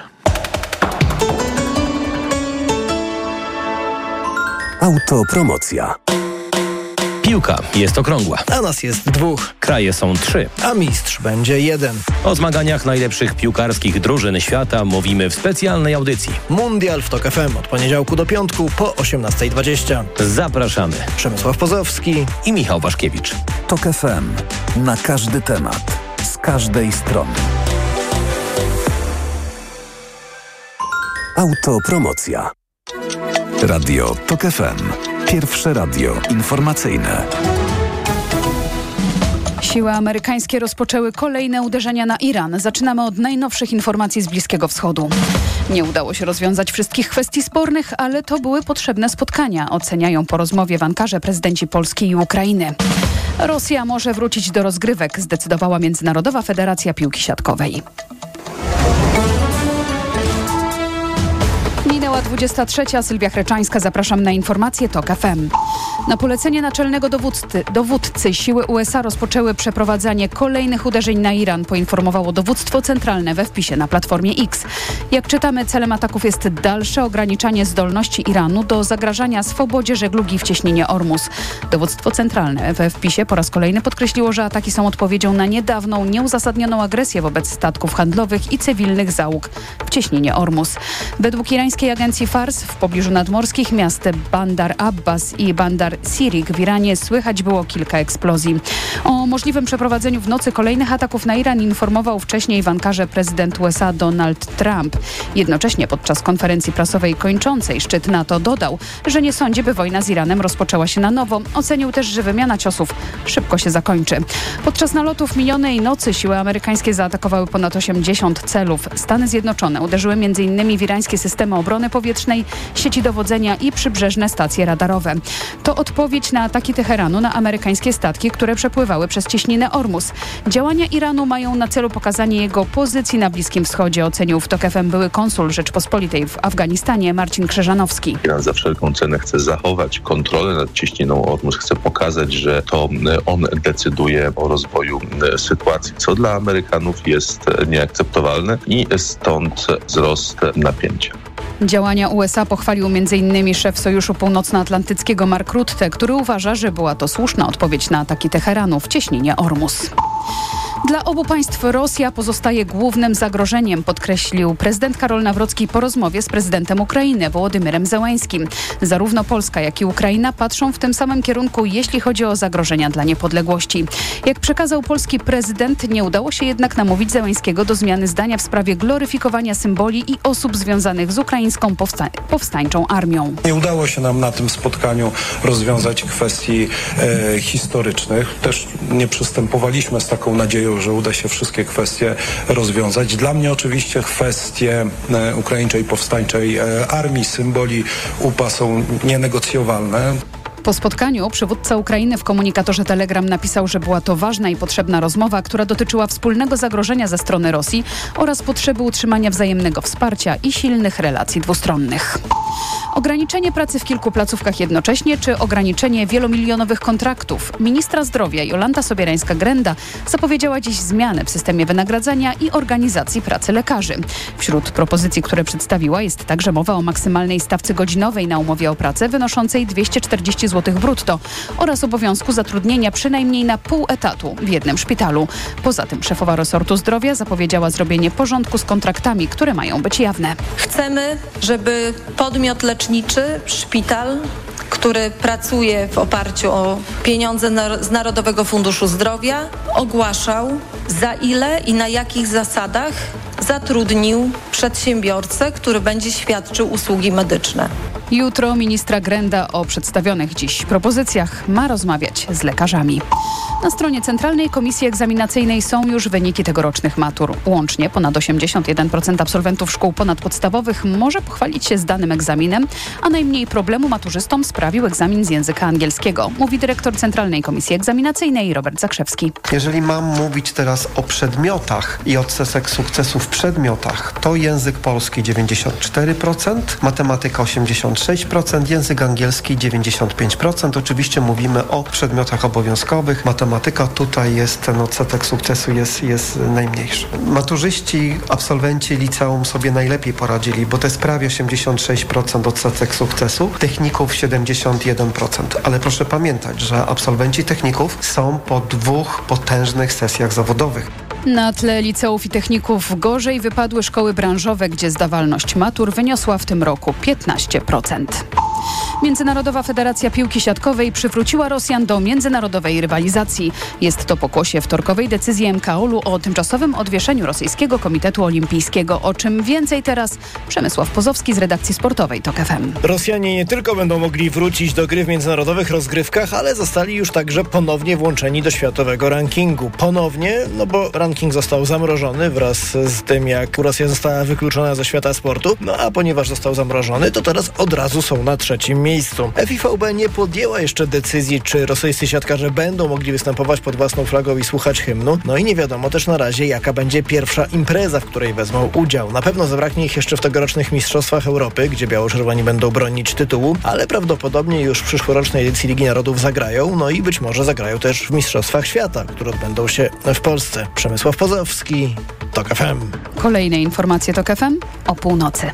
Autopromocja. Piłka jest okrągła. A nas jest dwóch, Kraje są trzy. a mistrz będzie jeden. O zmaganiach najlepszych piłkarskich drużyn świata mówimy w specjalnej audycji. Mundial w Tok F M od poniedziałku do piątku po osiemnasta dwadzieścia. Zapraszamy. Przemysław Pozowski. I Michał Waszkiewicz. Tok F M. Na każdy temat. Z każdej strony. Autopromocja. Radio Tok F M. Pierwsze radio informacyjne. Siły amerykańskie rozpoczęły kolejne uderzenia na Iran. Zaczynamy od najnowszych informacji z Bliskiego Wschodu. Nie udało się rozwiązać wszystkich kwestii spornych, ale to były potrzebne spotkania, oceniają po rozmowie w Ankarze prezydenci Polski i Ukrainy. Rosja może wrócić do rozgrywek, zdecydowała Międzynarodowa Federacja Piłki Siatkowej. Minęła dwudziesta trzecia. Sylwia Chreczańska. Zapraszam na informacje Tok F M. Na polecenie naczelnego dowódcy, dowódcy siły U S A rozpoczęły przeprowadzanie kolejnych uderzeń na Iran, poinformowało dowództwo centralne we wpisie na Platformie X. Jak czytamy, celem ataków jest dalsze ograniczanie zdolności Iranu do zagrażania swobodzie żeglugi w cieśninie Ormus. Dowództwo centralne we wpisie po raz kolejny podkreśliło, że ataki są odpowiedzią na niedawną, nieuzasadnioną agresję wobec statków handlowych i cywilnych załóg w cieśninie Ormus. Według irańskiej agencji Fars w pobliżu nadmorskich miast Bandar Abbas i Bandar Sirik w Iranie słychać było kilka eksplozji. O możliwym przeprowadzeniu w nocy kolejnych ataków na Iran informował wcześniej w Ankarze prezydent U S A Donald Trump. Jednocześnie podczas konferencji prasowej kończącej szczyt NATO dodał, że nie sądzi, by wojna z Iranem rozpoczęła się na nowo. Ocenił też, że wymiana ciosów szybko się zakończy. Podczas nalotów minionej nocy siły amerykańskie zaatakowały ponad osiemdziesiąt celów. Stany Zjednoczone uderzyły m.in. w irańskie systemy obrony powietrznej, sieci dowodzenia i przybrzeżne stacje radarowe. To odpowiedź na ataki Teheranu na amerykańskie statki, które przepływały przez cieśninę Ormus. Działania Iranu mają na celu pokazanie jego pozycji na Bliskim Wschodzie, ocenił w Tok F M były konsul Rzeczpospolitej w Afganistanie Marcin Krzyżanowski. Iran za wszelką cenę chce zachować kontrolę nad cieśniną Ormus, chce pokazać, że to on decyduje o rozwoju sytuacji, co dla Amerykanów jest nieakceptowalne i stąd wzrost napięcia. Działania U S A pochwalił m.in. szef Sojuszu Północnoatlantyckiego Mark Rutte, który uważa, że była to słuszna odpowiedź na ataki Teheranu w cieśninie Ormus. Dla obu państw Rosja pozostaje głównym zagrożeniem, podkreślił prezydent Karol Nawrocki po rozmowie z prezydentem Ukrainy Wołodymyrem Zełenskim. Zarówno Polska, jak i Ukraina patrzą w tym samym kierunku, jeśli chodzi o zagrożenia dla niepodległości. Jak przekazał polski prezydent, nie udało się jednak namówić Zełenskiego do zmiany zdania w sprawie gloryfikowania symboli i osób związanych z ukraińską powsta- powstańczą armią. Nie udało się nam na tym spotkaniu rozwiązać kwestii e, historycznych. Też nie przystępowaliśmy z taką nadzieją, że uda się wszystkie kwestie rozwiązać. Dla mnie oczywiście kwestie e, ukraińczej powstańczej e, armii, symboli U P A są nienegocjowalne. Po spotkaniu przywódca Ukrainy w komunikatorze Telegram napisał, że była to ważna i potrzebna rozmowa, która dotyczyła wspólnego zagrożenia ze strony Rosji oraz potrzeby utrzymania wzajemnego wsparcia i silnych relacji dwustronnych. Ograniczenie pracy w kilku placówkach jednocześnie, czy ograniczenie wielomilionowych kontraktów? Ministra zdrowia Jolanta Sobierańska-Grenda zapowiedziała dziś zmiany w systemie wynagradzania i organizacji pracy lekarzy. Wśród propozycji, które przedstawiła, jest także mowa o maksymalnej stawce godzinowej na umowie o pracę wynoszącej dwieście czterdzieści złotych brutto oraz obowiązku zatrudnienia przynajmniej na pół etatu w jednym szpitalu. Poza tym szefowa resortu zdrowia zapowiedziała zrobienie porządku z kontraktami, które mają być jawne. Chcemy, żeby podmiot leczniczy, szpital, który pracuje w oparciu o pieniądze z Narodowego Funduszu Zdrowia, ogłaszał, za ile i na jakich zasadach zatrudnił przedsiębiorcę, który będzie świadczył usługi medyczne. Jutro ministra Grenda o przedstawionych dziś propozycjach ma rozmawiać z lekarzami. Na stronie Centralnej Komisji Egzaminacyjnej są już wyniki tegorocznych matur. Łącznie ponad osiemdziesiąt jeden procent absolwentów szkół ponadpodstawowych może pochwalić się zdanym egzaminem, a najmniej problemu maturzystom sprawił egzamin z języka angielskiego, mówi dyrektor Centralnej Komisji Egzaminacyjnej Robert Zakrzewski. Jeżeli mam mówić teraz o przedmiotach i odsetek sukcesu w przedmiotach, to język polski dziewięćdziesiąt cztery procent, matematyka osiemdziesiąt sześć procent, język angielski dziewięćdziesiąt pięć procent. Oczywiście mówimy o przedmiotach obowiązkowych. Matematyka tutaj jest, ten odsetek sukcesu jest, jest najmniejszy. Maturzyści, absolwenci liceum sobie najlepiej poradzili, bo to jest prawie osiemdziesiąt sześć procent odsetek sukcesu, techników siedemdziesiąt jeden procent. Ale proszę pamiętać, że absolwenci techników są po dwóch potężnych sesjach zawodowych. Na tle liceów i techników gorzej wypadły szkoły branżowe, gdzie zdawalność matur wyniosła w tym roku piętnaście procent. Międzynarodowa Federacja Piłki Siatkowej przywróciła Rosjan do międzynarodowej rywalizacji. Jest to pokłosie wtorkowej decyzji M K O L-u o tymczasowym odwieszeniu Rosyjskiego Komitetu Olimpijskiego. O czym więcej teraz Przemysław Pozowski z redakcji sportowej TOK F M. Rosjanie nie tylko będą mogli wrócić do gry w międzynarodowych rozgrywkach, ale zostali już także ponownie włączeni do światowego rankingu. Ponownie, no bo ranking został zamrożony wraz z tym, jak Rosja została wykluczona ze świata sportu. No a ponieważ został zamrożony, to teraz od razu są na trzecim miejscu. F I V B nie podjęła jeszcze decyzji, czy rosyjscy siatkarze będą mogli występować pod własną flagą i słuchać hymnu. No i nie wiadomo też na razie, jaka będzie pierwsza impreza, w której wezmą udział. Na pewno zabraknie ich jeszcze w tegorocznych Mistrzostwach Europy, gdzie biało-czerwoni będą bronić tytułu, ale prawdopodobnie już w przyszłorocznej edycji Ligi Narodów zagrają, no i być może zagrają też w Mistrzostwach Świata, które odbędą się w Polsce. Przemysław Pozowski, TOK F M. Kolejne informacje TOK F M o północy.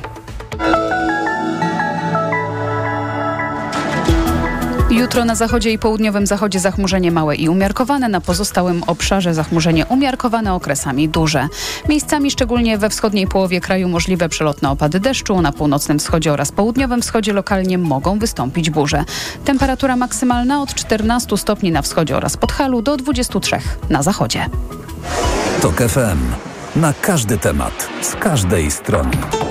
Jutro na zachodzie i południowym zachodzie zachmurzenie małe i umiarkowane, na pozostałym obszarze zachmurzenie umiarkowane, okresami duże. Miejscami, szczególnie we wschodniej połowie kraju, możliwe przelotne opady deszczu, na północnym wschodzie oraz południowym wschodzie lokalnie mogą wystąpić burze. Temperatura maksymalna od czternastu stopni na wschodzie oraz Podhalu do dwudziestu trzech na zachodzie. TOK F M. Na każdy temat, z każdej strony.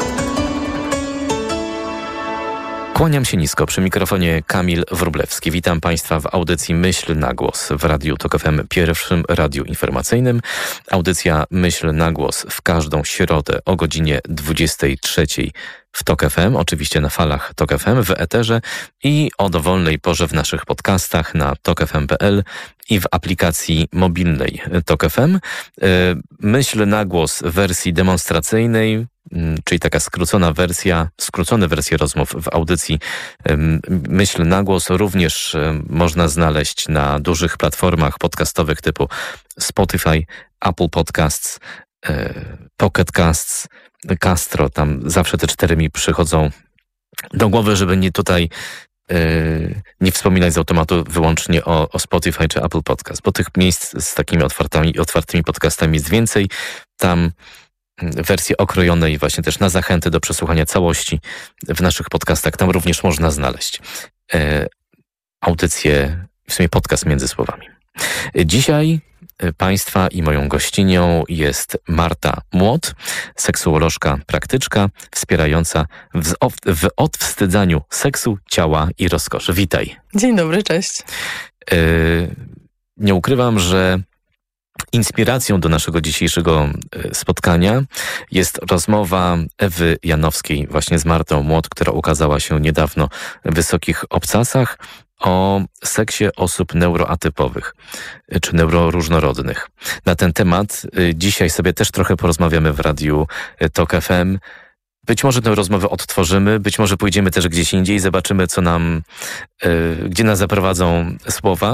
Kłaniam się nisko, przy mikrofonie Kamil Wróblewski. Witam Państwa w audycji Myśl na Głos w Radiu TOK F M, pierwszym radiu informacyjnym. Audycja Myśl na Głos w każdą środę o godzinie dwudziestej trzeciej w TOK F M, oczywiście na falach TOK F M, w eterze i o dowolnej porze w naszych podcastach na tok f m kropka p l i w aplikacji mobilnej TOK F M. Myśl na Głos w wersji demonstracyjnej, czyli taka skrócona wersja, skrócone wersje rozmów w audycji Myśl na Głos również można znaleźć na dużych platformach podcastowych typu Spotify, Apple Podcasts, Pocket Casts, Castro. Tam zawsze te cztery mi przychodzą do głowy, żeby nie tutaj yy, nie wspominać z automatu wyłącznie o, o Spotify czy Apple Podcast, bo tych miejsc z takimi otwartymi, otwartymi podcastami jest więcej. Tam wersje okrojone i właśnie też na zachęty do przesłuchania całości w naszych podcastach tam również można znaleźć yy, audycję, w sumie podcast między słowami. Dzisiaj Państwa i moją gościnią jest Marta Młot, seksuolożka praktyczka wspierająca w, w odwstydzaniu seksu, ciała i rozkoszy. Witaj. Dzień dobry, cześć. Yy, nie ukrywam, że inspiracją do naszego dzisiejszego spotkania jest rozmowa Ewy Janowskiej właśnie z Martą Młot, która ukazała się niedawno w Wysokich Obcasach, o seksie osób neuroatypowych czy neuroróżnorodnych. Na ten temat dzisiaj sobie też trochę porozmawiamy w Radiu Tok F M. Być może tę rozmowę odtworzymy, być może pójdziemy też gdzieś indziej, zobaczymy, co nam, gdzie nas zaprowadzą słowa.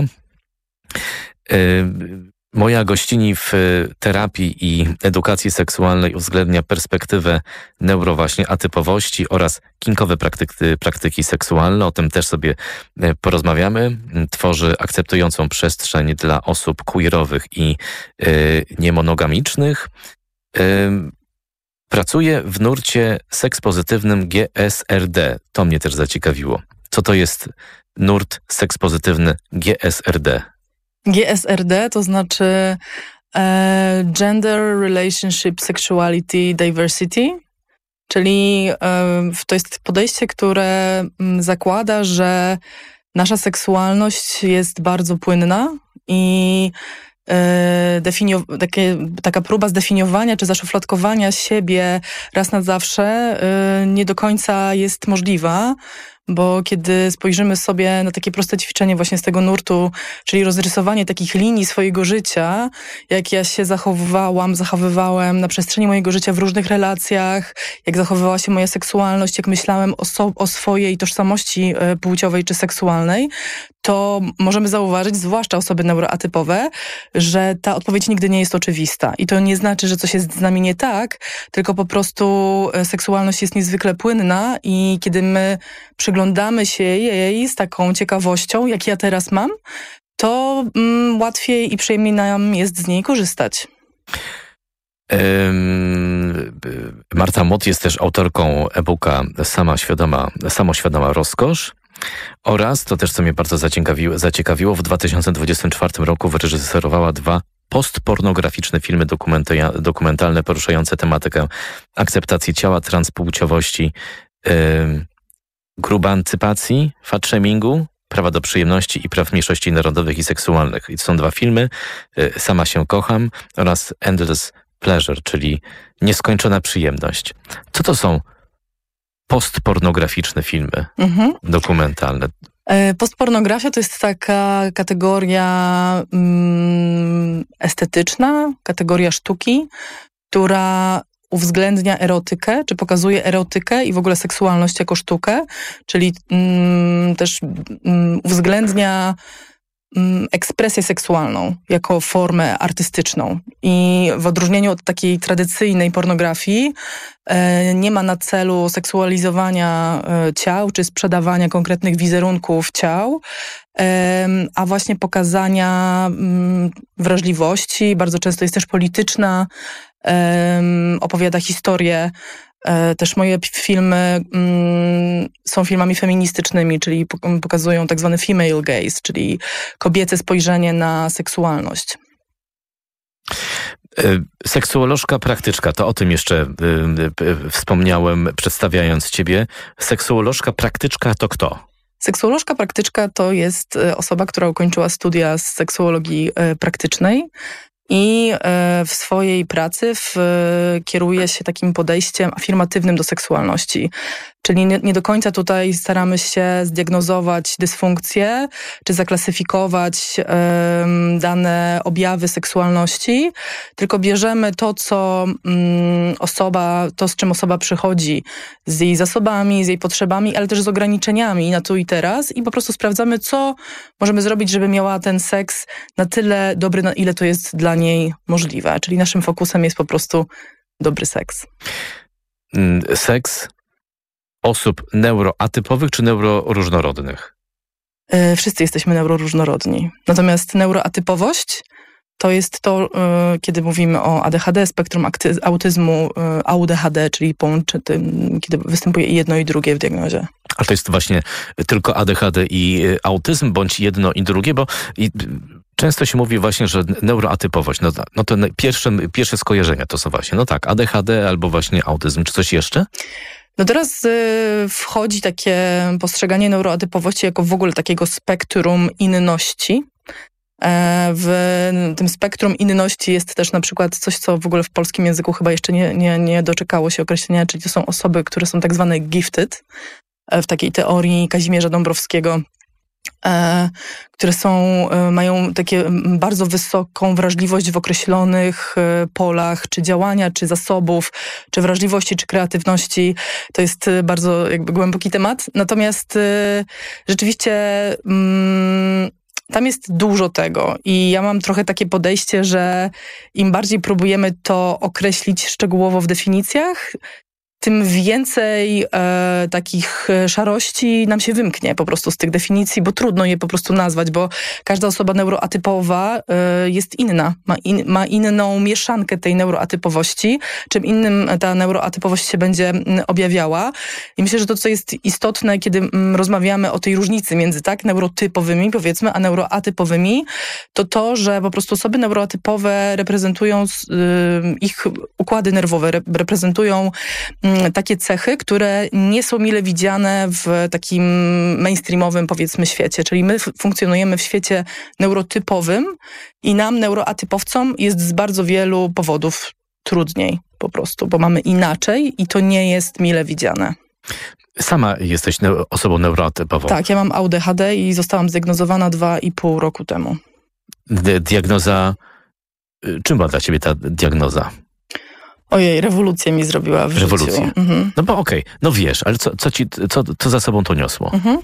Moja gościni w terapii i edukacji seksualnej uwzględnia perspektywę neuro właśnie atypowości oraz kinkowe praktyki, praktyki seksualne. O tym też sobie porozmawiamy. Tworzy akceptującą przestrzeń dla osób queerowych i y, niemonogamicznych. Y, pracuje w nurcie sekspozytywnym G S R D. To mnie też zaciekawiło. Co to jest nurt sekspozytywny G S R D? G S R D to znaczy e, Gender, Relationship, Sexuality, Diversity, czyli e, to jest podejście, które m, zakłada, że nasza seksualność jest bardzo płynna i e, definio- takie, taka próba zdefiniowania czy zaszufladkowania siebie raz na zawsze e, nie do końca jest możliwa. Bo kiedy spojrzymy sobie na takie proste ćwiczenie właśnie z tego nurtu, czyli rozrysowanie takich linii swojego życia, jak ja się zachowywałam, zachowywałem na przestrzeni mojego życia w różnych relacjach, jak zachowywała się moja seksualność, jak myślałem o, so- o swojej tożsamości płciowej czy seksualnej, to możemy zauważyć, zwłaszcza osoby neuroatypowe, że ta odpowiedź nigdy nie jest oczywista. I to nie znaczy, że coś jest z nami nie tak, tylko po prostu seksualność jest niezwykle płynna i kiedy my przyglądamy się jej z taką ciekawością, jak ja teraz mam, to mm, łatwiej i przyjemniej nam jest z niej korzystać. Marta Mott jest też autorką e-booka Sama świadoma, Samoświadoma rozkosz oraz, to też co mnie bardzo zaciekawiło, zaciekawiło w dwa tysiące dwudziestym czwartym roku wyreżyserowała dwa postpornograficzne filmy dokumentalne poruszające tematykę akceptacji ciała, transpłciowości, yy, grubancypacji, fatshamingu, prawa do przyjemności i praw mniejszości narodowych i seksualnych. I to są dwa filmy, yy, Sama się kocham oraz Endless Pleasure, czyli nieskończona przyjemność. Co to są postpornograficzne filmy mhm. dokumentalne? Postpornografia to jest taka kategoria mm, estetyczna, kategoria sztuki, która uwzględnia erotykę, czy pokazuje erotykę i w ogóle seksualność jako sztukę, czyli mm, też mm, uwzględnia mm, ekspresję seksualną jako formę artystyczną. I w odróżnieniu od takiej tradycyjnej pornografii e, nie ma na celu seksualizowania e, ciał, czy sprzedawania konkretnych wizerunków ciał, e, a właśnie pokazania mm, wrażliwości. Bardzo często jest też polityczna, e, opowiada historię. E, też moje filmy mm, są filmami feministycznymi, czyli pokazują tak zwany female gaze, czyli kobiece spojrzenie na seksualność. Seksuolożka praktyczka, to o tym jeszcze y, y, wspomniałem, przedstawiając ciebie. Seksuolożka praktyczka to kto? Seksuolożka praktyczka to jest osoba, która ukończyła studia z seksuologii praktycznej i w swojej pracy w, kieruje się takim podejściem afirmatywnym do seksualności. Czyli nie, nie do końca tutaj staramy się zdiagnozować dysfunkcję, czy zaklasyfikować um, dane objawy seksualności, tylko bierzemy to, co um, osoba, to z czym osoba przychodzi, z jej zasobami, z jej potrzebami, ale też z ograniczeniami na tu i teraz i po prostu sprawdzamy, co możemy zrobić, żeby miała ten seks na tyle dobry, na ile to jest dla niej możliwe. Czyli naszym fokusem jest po prostu dobry seks. Seks osób neuroatypowych czy neuroróżnorodnych? Yy, wszyscy jesteśmy neuroróżnorodni. Natomiast neuroatypowość to jest to, yy, kiedy mówimy o A D H D, spektrum akty- autyzmu, yy, A U D H D, czyli połączy tym, kiedy występuje i jedno i drugie w diagnozie. A to jest właśnie tylko A D H D i y, autyzm, bądź jedno i drugie, bo i, często się mówi właśnie, że neuroatypowość, no, no to pierwsze, pierwsze skojarzenia to są właśnie, no tak, A D H D albo właśnie autyzm. Czy coś jeszcze? No teraz y, wchodzi takie postrzeganie neuroatypowości jako w ogóle takiego spektrum inności. E, w tym spektrum inności jest też na przykład coś, co w ogóle w polskim języku chyba jeszcze nie, nie, nie doczekało się określenia, czyli to są osoby, które są tak zwane gifted. E, w takiej teorii Kazimierza Dąbrowskiego e, które są, e, mają takie bardzo wysoką wrażliwość w określonych e, polach, czy działania, czy zasobów, czy wrażliwości, czy kreatywności. To jest e, bardzo jakby głęboki temat. Natomiast e, rzeczywiście mm, tam jest dużo tego i ja mam trochę takie podejście, że im bardziej próbujemy to określić szczegółowo w definicjach, tym więcej e, takich szarości nam się wymknie po prostu z tych definicji, bo trudno je po prostu nazwać, bo każda osoba neuroatypowa e, jest inna, ma, in, ma inną mieszankę tej neuroatypowości, czym innym ta neuroatypowość się będzie objawiała. I myślę, że to, co jest istotne, kiedy m, rozmawiamy o tej różnicy między tak neurotypowymi, powiedzmy, a neuroatypowymi, to to, że po prostu osoby neuroatypowe reprezentują y, ich układy nerwowe, re, reprezentują takie cechy, które nie są mile widziane w takim mainstreamowym, powiedzmy, świecie. Czyli my f- funkcjonujemy w świecie neurotypowym i nam, neuroatypowcom, jest z bardzo wielu powodów trudniej po prostu, bo mamy inaczej i to nie jest mile widziane. Sama jesteś neu- osobą neuroatypową. Tak, ja mam A D H D i zostałam zdiagnozowana dwa i pół roku temu. D- diagnoza... Czym była dla ciebie ta diagnoza? Ojej, rewolucję mi zrobiła w Rewolucję. życiu. Mhm. No bo okej, okay. No wiesz, ale co, co, ci, co, co za sobą to niosło? Mhm.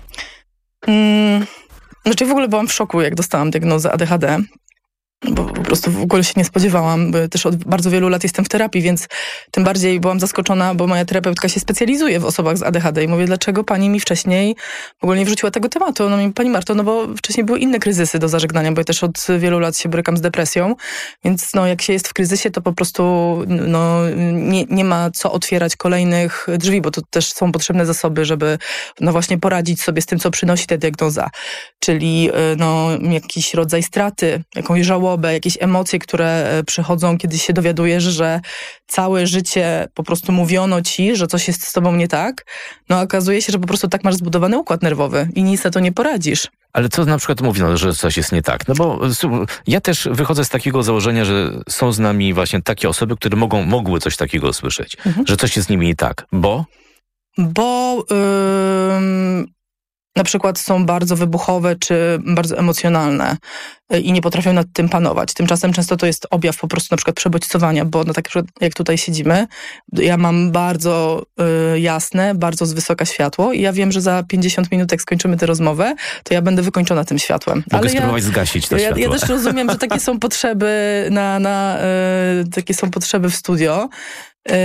Mm, znaczy w ogóle byłam w szoku, jak dostałam diagnozę A D H D. Bo po prostu w ogóle się nie spodziewałam. Też od bardzo wielu lat jestem w terapii, więc tym bardziej byłam zaskoczona, bo moja terapeutka się specjalizuje w osobach z A D H D i mówię, dlaczego pani mi wcześniej w ogóle nie wrzuciła tego tematu? No mi, pani Marto, no bo wcześniej były inne kryzysy do zażegnania, bo ja też od wielu lat się borykam z depresją, więc no jak się jest w kryzysie, to po prostu no, nie, nie ma co otwierać kolejnych drzwi, bo to też są potrzebne zasoby, żeby no właśnie poradzić sobie z tym, co przynosi ta diagnoza. Czyli no jakiś rodzaj straty, jakąś żałobę, jakieś emocje, które przychodzą, kiedy się dowiadujesz, że całe życie po prostu mówiono ci, że coś jest z tobą nie tak, no okazuje się, że po prostu tak masz zbudowany układ nerwowy i nic na to nie poradzisz. Ale co na przykład mówino, że coś jest nie tak? No bo ja też wychodzę z takiego założenia, że są z nami właśnie takie osoby, które mogą, mogły coś takiego usłyszeć, mhm. że coś jest z nimi nie tak, bo? Bo... Yy... na przykład są bardzo wybuchowe czy bardzo emocjonalne i nie potrafią nad tym panować. Tymczasem często to jest objaw po prostu na przykład przebodźcowania, bo no tak jak tutaj siedzimy, ja mam bardzo y, jasne, bardzo z wysoka światło i ja wiem, że za pięćdziesiąt minut, jak skończymy tę rozmowę, to ja będę wykończona tym światłem. Mogę Ale spróbować ja, zgasić to ja, światło. Ja też rozumiem, że takie są potrzeby na, na y, takie są potrzeby w studio. Y,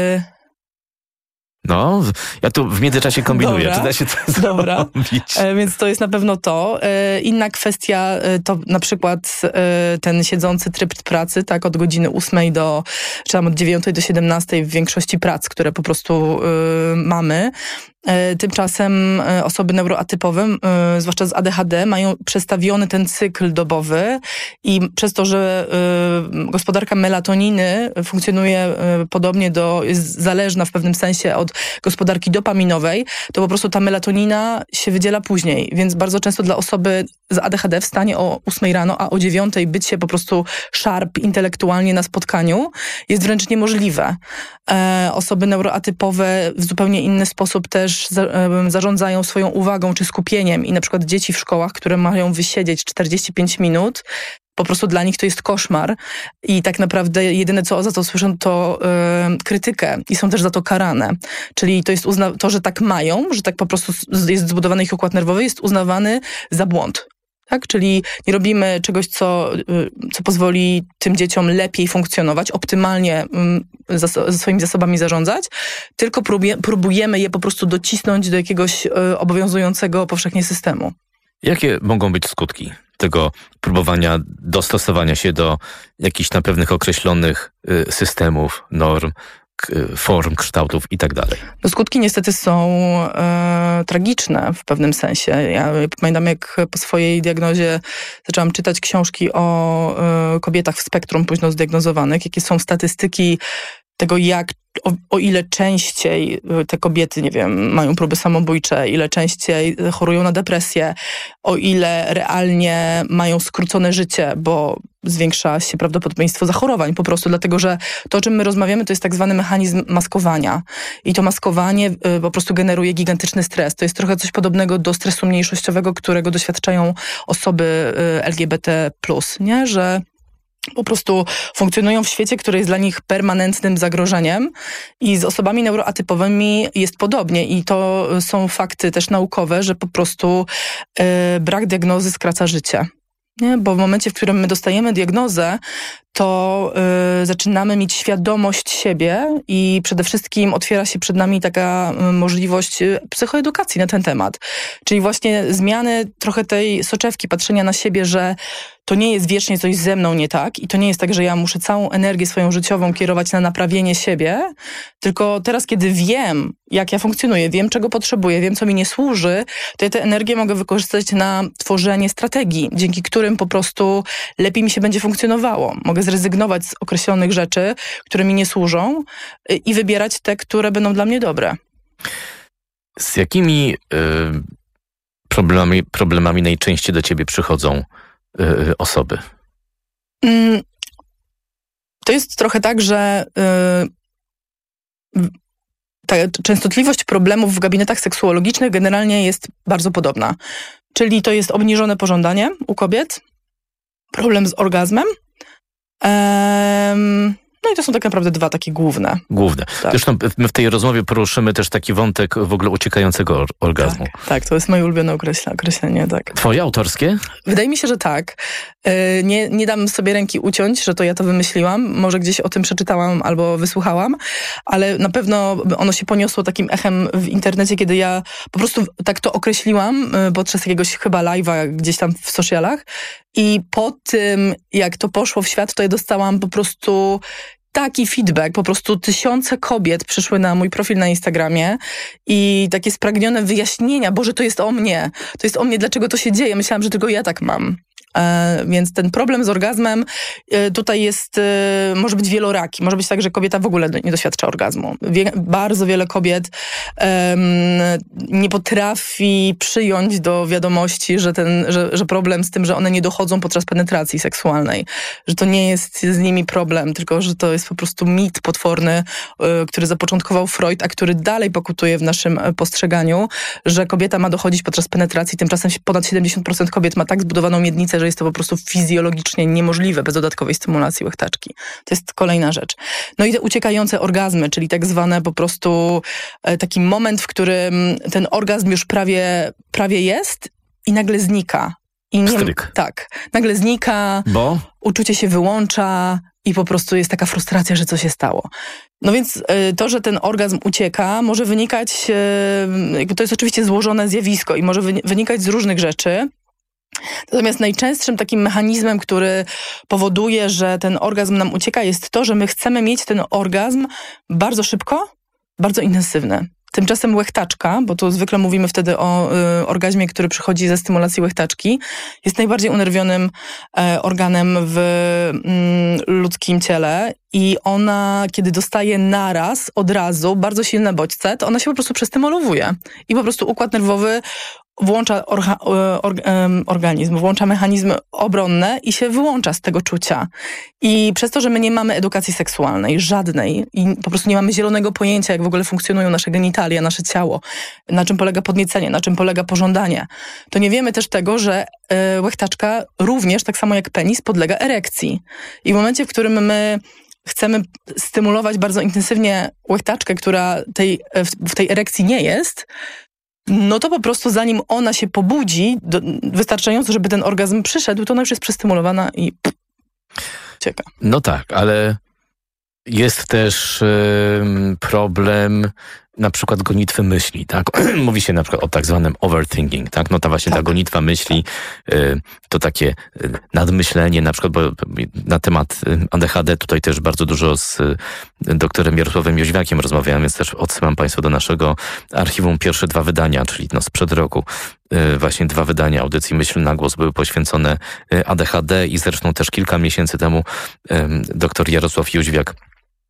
No, ja tu w międzyczasie kombinuję. Dobra, czy da się to dobra. zrobić? E, więc to jest na pewno to. E, inna kwestia e, to na przykład e, ten siedzący tryb pracy, tak, od godziny ósmej do, czy tam od dziewiątej do siedemnastej w większości prac, które po prostu e, mamy. Tymczasem osoby neuroatypowe, zwłaszcza z A D H D, mają przestawiony ten cykl dobowy i przez to, że gospodarka melatoniny funkcjonuje podobnie do, jest zależna w pewnym sensie od gospodarki dopaminowej, to po prostu ta melatonina się wydziela później, więc bardzo często dla osoby z A D H D wstanie o ósmej rano, a o dziewiątej być się po prostu sharp intelektualnie na spotkaniu jest wręcz niemożliwe. Osoby neuroatypowe w zupełnie inny sposób też zarządzają swoją uwagą czy skupieniem i na przykład dzieci w szkołach, które mają wysiedzieć czterdzieści pięć minut, po prostu dla nich to jest koszmar i tak naprawdę jedyne, co za to słyszą, to yy, krytykę i są też za to karane. Czyli to jest uzna- to, że tak mają, że tak po prostu jest zbudowany ich układ nerwowy, jest uznawany za błąd. Tak? Czyli nie robimy czegoś, co, co pozwoli tym dzieciom lepiej funkcjonować, optymalnie zas- ze swoimi zasobami zarządzać, tylko próbuje, próbujemy je po prostu docisnąć do jakiegoś obowiązującego powszechnie systemu. Jakie mogą być skutki tego próbowania dostosowania się do jakichś na pewnych określonych systemów, norm, form, kształtów i tak dalej? No skutki niestety są e, tragiczne w pewnym sensie. Ja pamiętam, jak po swojej diagnozie zaczęłam czytać książki o e, kobietach w spektrum późno zdiagnozowanych, jakie są statystyki tego, jak o, o ile częściej te kobiety, nie wiem, mają próby samobójcze, ile częściej chorują na depresję, o ile realnie mają skrócone życie, bo zwiększa się prawdopodobieństwo zachorowań po prostu, dlatego że to, o czym my rozmawiamy, to jest tak zwany mechanizm maskowania. I to maskowanie y, po prostu generuje gigantyczny stres. To jest trochę coś podobnego do stresu mniejszościowego, którego doświadczają osoby y, L G B T plus, nie? Że po prostu funkcjonują w świecie, który jest dla nich permanentnym zagrożeniem i z osobami neuroatypowymi jest podobnie i to są fakty też naukowe, że po prostu y, brak diagnozy skraca życie. Nie? Bo w momencie, w którym my dostajemy diagnozę, to y, zaczynamy mieć świadomość siebie i przede wszystkim otwiera się przed nami taka y, możliwość y, psychoedukacji na ten temat. Czyli właśnie zmiany trochę tej soczewki, patrzenia na siebie, że to nie jest wiecznie coś ze mną nie tak i to nie jest tak, że ja muszę całą energię swoją życiową kierować na naprawienie siebie, tylko teraz, kiedy wiem, jak ja funkcjonuję, wiem, czego potrzebuję, wiem, co mi nie służy, to ja tę energię mogę wykorzystać na tworzenie strategii, dzięki którym po prostu lepiej mi się będzie funkcjonowało. Mogę zrezygnować z określonych rzeczy, które mi nie służą i wybierać te, które będą dla mnie dobre. Z jakimi y, problemami, problemami najczęściej do ciebie przychodzą y, osoby? Mm, to jest trochę tak, że y, ta częstotliwość problemów w gabinetach seksuologicznych generalnie jest bardzo podobna. Czyli to jest obniżone pożądanie u kobiet, problem z orgazmem, Um, no i to są tak naprawdę dwa takie główne. Główne. Tak. Zresztą my w tej rozmowie poruszymy też taki wątek w ogóle uciekającego or- orgazmu. Tak, tak, to jest moje ulubione określenie, określenie, tak. Twoje autorskie? Wydaje mi się, że tak. Nie, nie dam sobie ręki uciąć, że to ja to wymyśliłam. Może gdzieś o tym przeczytałam albo wysłuchałam, ale na pewno ono się poniosło takim echem w internecie, kiedy ja po prostu tak to określiłam podczas jakiegoś chyba live'a gdzieś tam w socialach i po tym, jak to poszło w świat, to ja dostałam po prostu taki feedback, po prostu tysiące kobiet przyszły na mój profil na Instagramie i takie spragnione wyjaśnienia, Boże, to jest o mnie, to jest o mnie, dlaczego to się dzieje, myślałam, że tylko ja tak mam. E, więc ten problem z orgazmem e, tutaj jest, e, może być wieloraki. Może być tak, że kobieta w ogóle do, nie doświadcza orgazmu. Wie, bardzo wiele kobiet e, nie potrafi przyjąć do wiadomości, że, ten, że, że problem z tym, że one nie dochodzą podczas penetracji seksualnej, że to nie jest z nimi problem, tylko że to jest po prostu mit potworny, e, który zapoczątkował Freud, a który dalej pokutuje w naszym postrzeganiu, że kobieta ma dochodzić podczas penetracji. Tymczasem ponad siedemdziesiąt procent kobiet ma tak zbudowaną miednicę, że jest to po prostu fizjologicznie niemożliwe bez dodatkowej stymulacji łechtaczki. To jest kolejna rzecz. No i te uciekające orgazmy, czyli tak zwane po prostu taki moment, w którym ten orgazm już prawie, prawie jest i nagle znika. I nie, Stryk. Tak. Nagle znika, Bo? uczucie się wyłącza i po prostu jest taka frustracja, że co się stało. No więc to, że ten orgazm ucieka, może wynikać, to jest oczywiście złożone zjawisko i może wynikać z różnych rzeczy. Natomiast najczęstszym takim mechanizmem, który powoduje, że ten orgazm nam ucieka, jest to, że my chcemy mieć ten orgazm bardzo szybko, bardzo intensywny. Tymczasem łechtaczka, bo to zwykle mówimy wtedy o y, orgazmie, który przychodzi ze stymulacji łechtaczki, jest najbardziej unerwionym e, organem w mm, ludzkim ciele i ona, kiedy dostaje naraz, od razu, bardzo silne bodźce, to ona się po prostu przestymulowuje i po prostu układ nerwowy włącza orga, or, organizm, włącza mechanizmy obronne i się wyłącza z tego czucia. I przez to, że my nie mamy edukacji seksualnej, żadnej, i po prostu nie mamy zielonego pojęcia, jak w ogóle funkcjonują nasze genitalia, nasze ciało, na czym polega podniecenie, na czym polega pożądanie, to nie wiemy też tego, że e, łechtaczka również, tak samo jak penis, podlega erekcji. I w momencie, w którym my chcemy stymulować bardzo intensywnie łechtaczkę, która tej, w, w tej erekcji nie jest, no to po prostu zanim ona się pobudzi, do, wystarczająco, żeby ten orgazm przyszedł, to ona już jest przestymulowana i pff, ucieka. No tak, ale jest też y, problem na przykład gonitwy myśli, tak? Mówi się na przykład o tak zwanym overthinking, tak? No ta właśnie tak. ta gonitwa myśli, y, to takie y, nadmyślenie, na przykład, bo na temat A D H D tutaj też bardzo dużo z y, doktorem Jarosławem Jóźwiakiem rozmawiałem, więc też odsyłam Państwa do naszego archiwum. Pierwsze dwa wydania, czyli no sprzed roku, y, właśnie dwa wydania audycji Myśl na głos były poświęcone y, A D H D i zresztą też kilka miesięcy temu y, doktor Jarosław Jóźwiak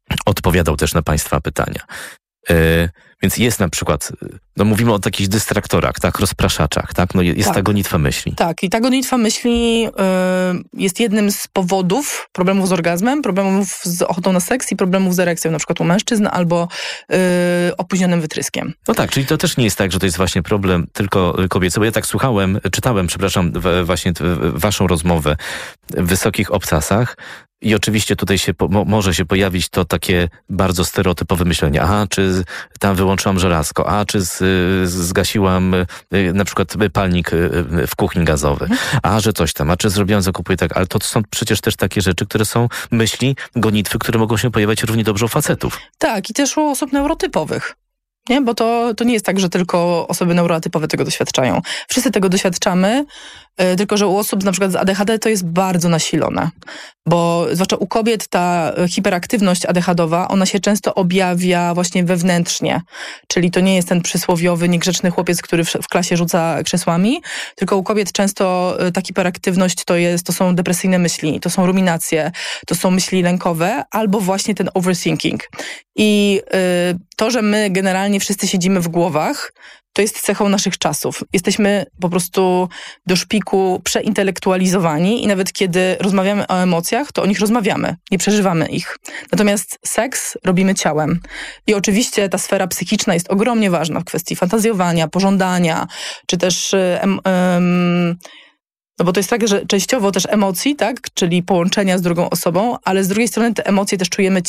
odpowiadał też na państwa pytania. Yy, więc jest na przykład, no mówimy o takich dystraktorach, tak, rozpraszaczach, tak, no jest Tak. ta gonitwa myśli. Tak, i ta gonitwa myśli y, jest jednym z powodów problemów z orgazmem, problemów z ochotą na seks i problemów z erekcją, na przykład u mężczyzn, albo y, opóźnionym wytryskiem. No tak, czyli to też nie jest tak, że to jest właśnie problem tylko kobiecy, bo ja tak słuchałem, czytałem, przepraszam, w, właśnie w, waszą rozmowę w Wysokich Obcasach. I oczywiście tutaj się po, mo, może się pojawić to takie bardzo stereotypowe myślenie. Aha, czy tam wyłączyłam żelazko, a czy z, zgasiłam y, na przykład palnik y, w kuchni gazowy, a że coś tam, a czy zrobiłam zakupy i tak. Ale to są przecież też takie rzeczy, które są myśli, gonitwy, które mogą się pojawiać równie dobrze u facetów. Tak, i też u osób neurotypowych. Nie? Bo to, to nie jest tak, że tylko osoby neurotypowe tego doświadczają. Wszyscy tego doświadczamy, yy, tylko że u osób na przykład z A D H D to jest bardzo nasilone. Bo zwłaszcza u kobiet ta hiperaktywność A D H D-owa, ona się często objawia właśnie wewnętrznie. Czyli to nie jest ten przysłowiowy, niegrzeczny chłopiec, który w, w klasie rzuca krzesłami, tylko u kobiet często ta hiperaktywność to, jest, to są depresyjne myśli, to są ruminacje, to są myśli lękowe, albo właśnie ten overthinking. I yy, to, że my generalnie wszyscy siedzimy w głowach, to jest cechą naszych czasów. Jesteśmy po prostu do szpiku przeintelektualizowani i nawet kiedy rozmawiamy o emocjach, to o nich rozmawiamy, nie przeżywamy ich. Natomiast seks robimy ciałem. I oczywiście ta sfera psychiczna jest ogromnie ważna w kwestii fantazjowania, pożądania, czy też... Em, em, No bo to jest tak, że częściowo też emocji, tak, czyli połączenia z drugą osobą, ale z drugiej strony te emocje też czujemy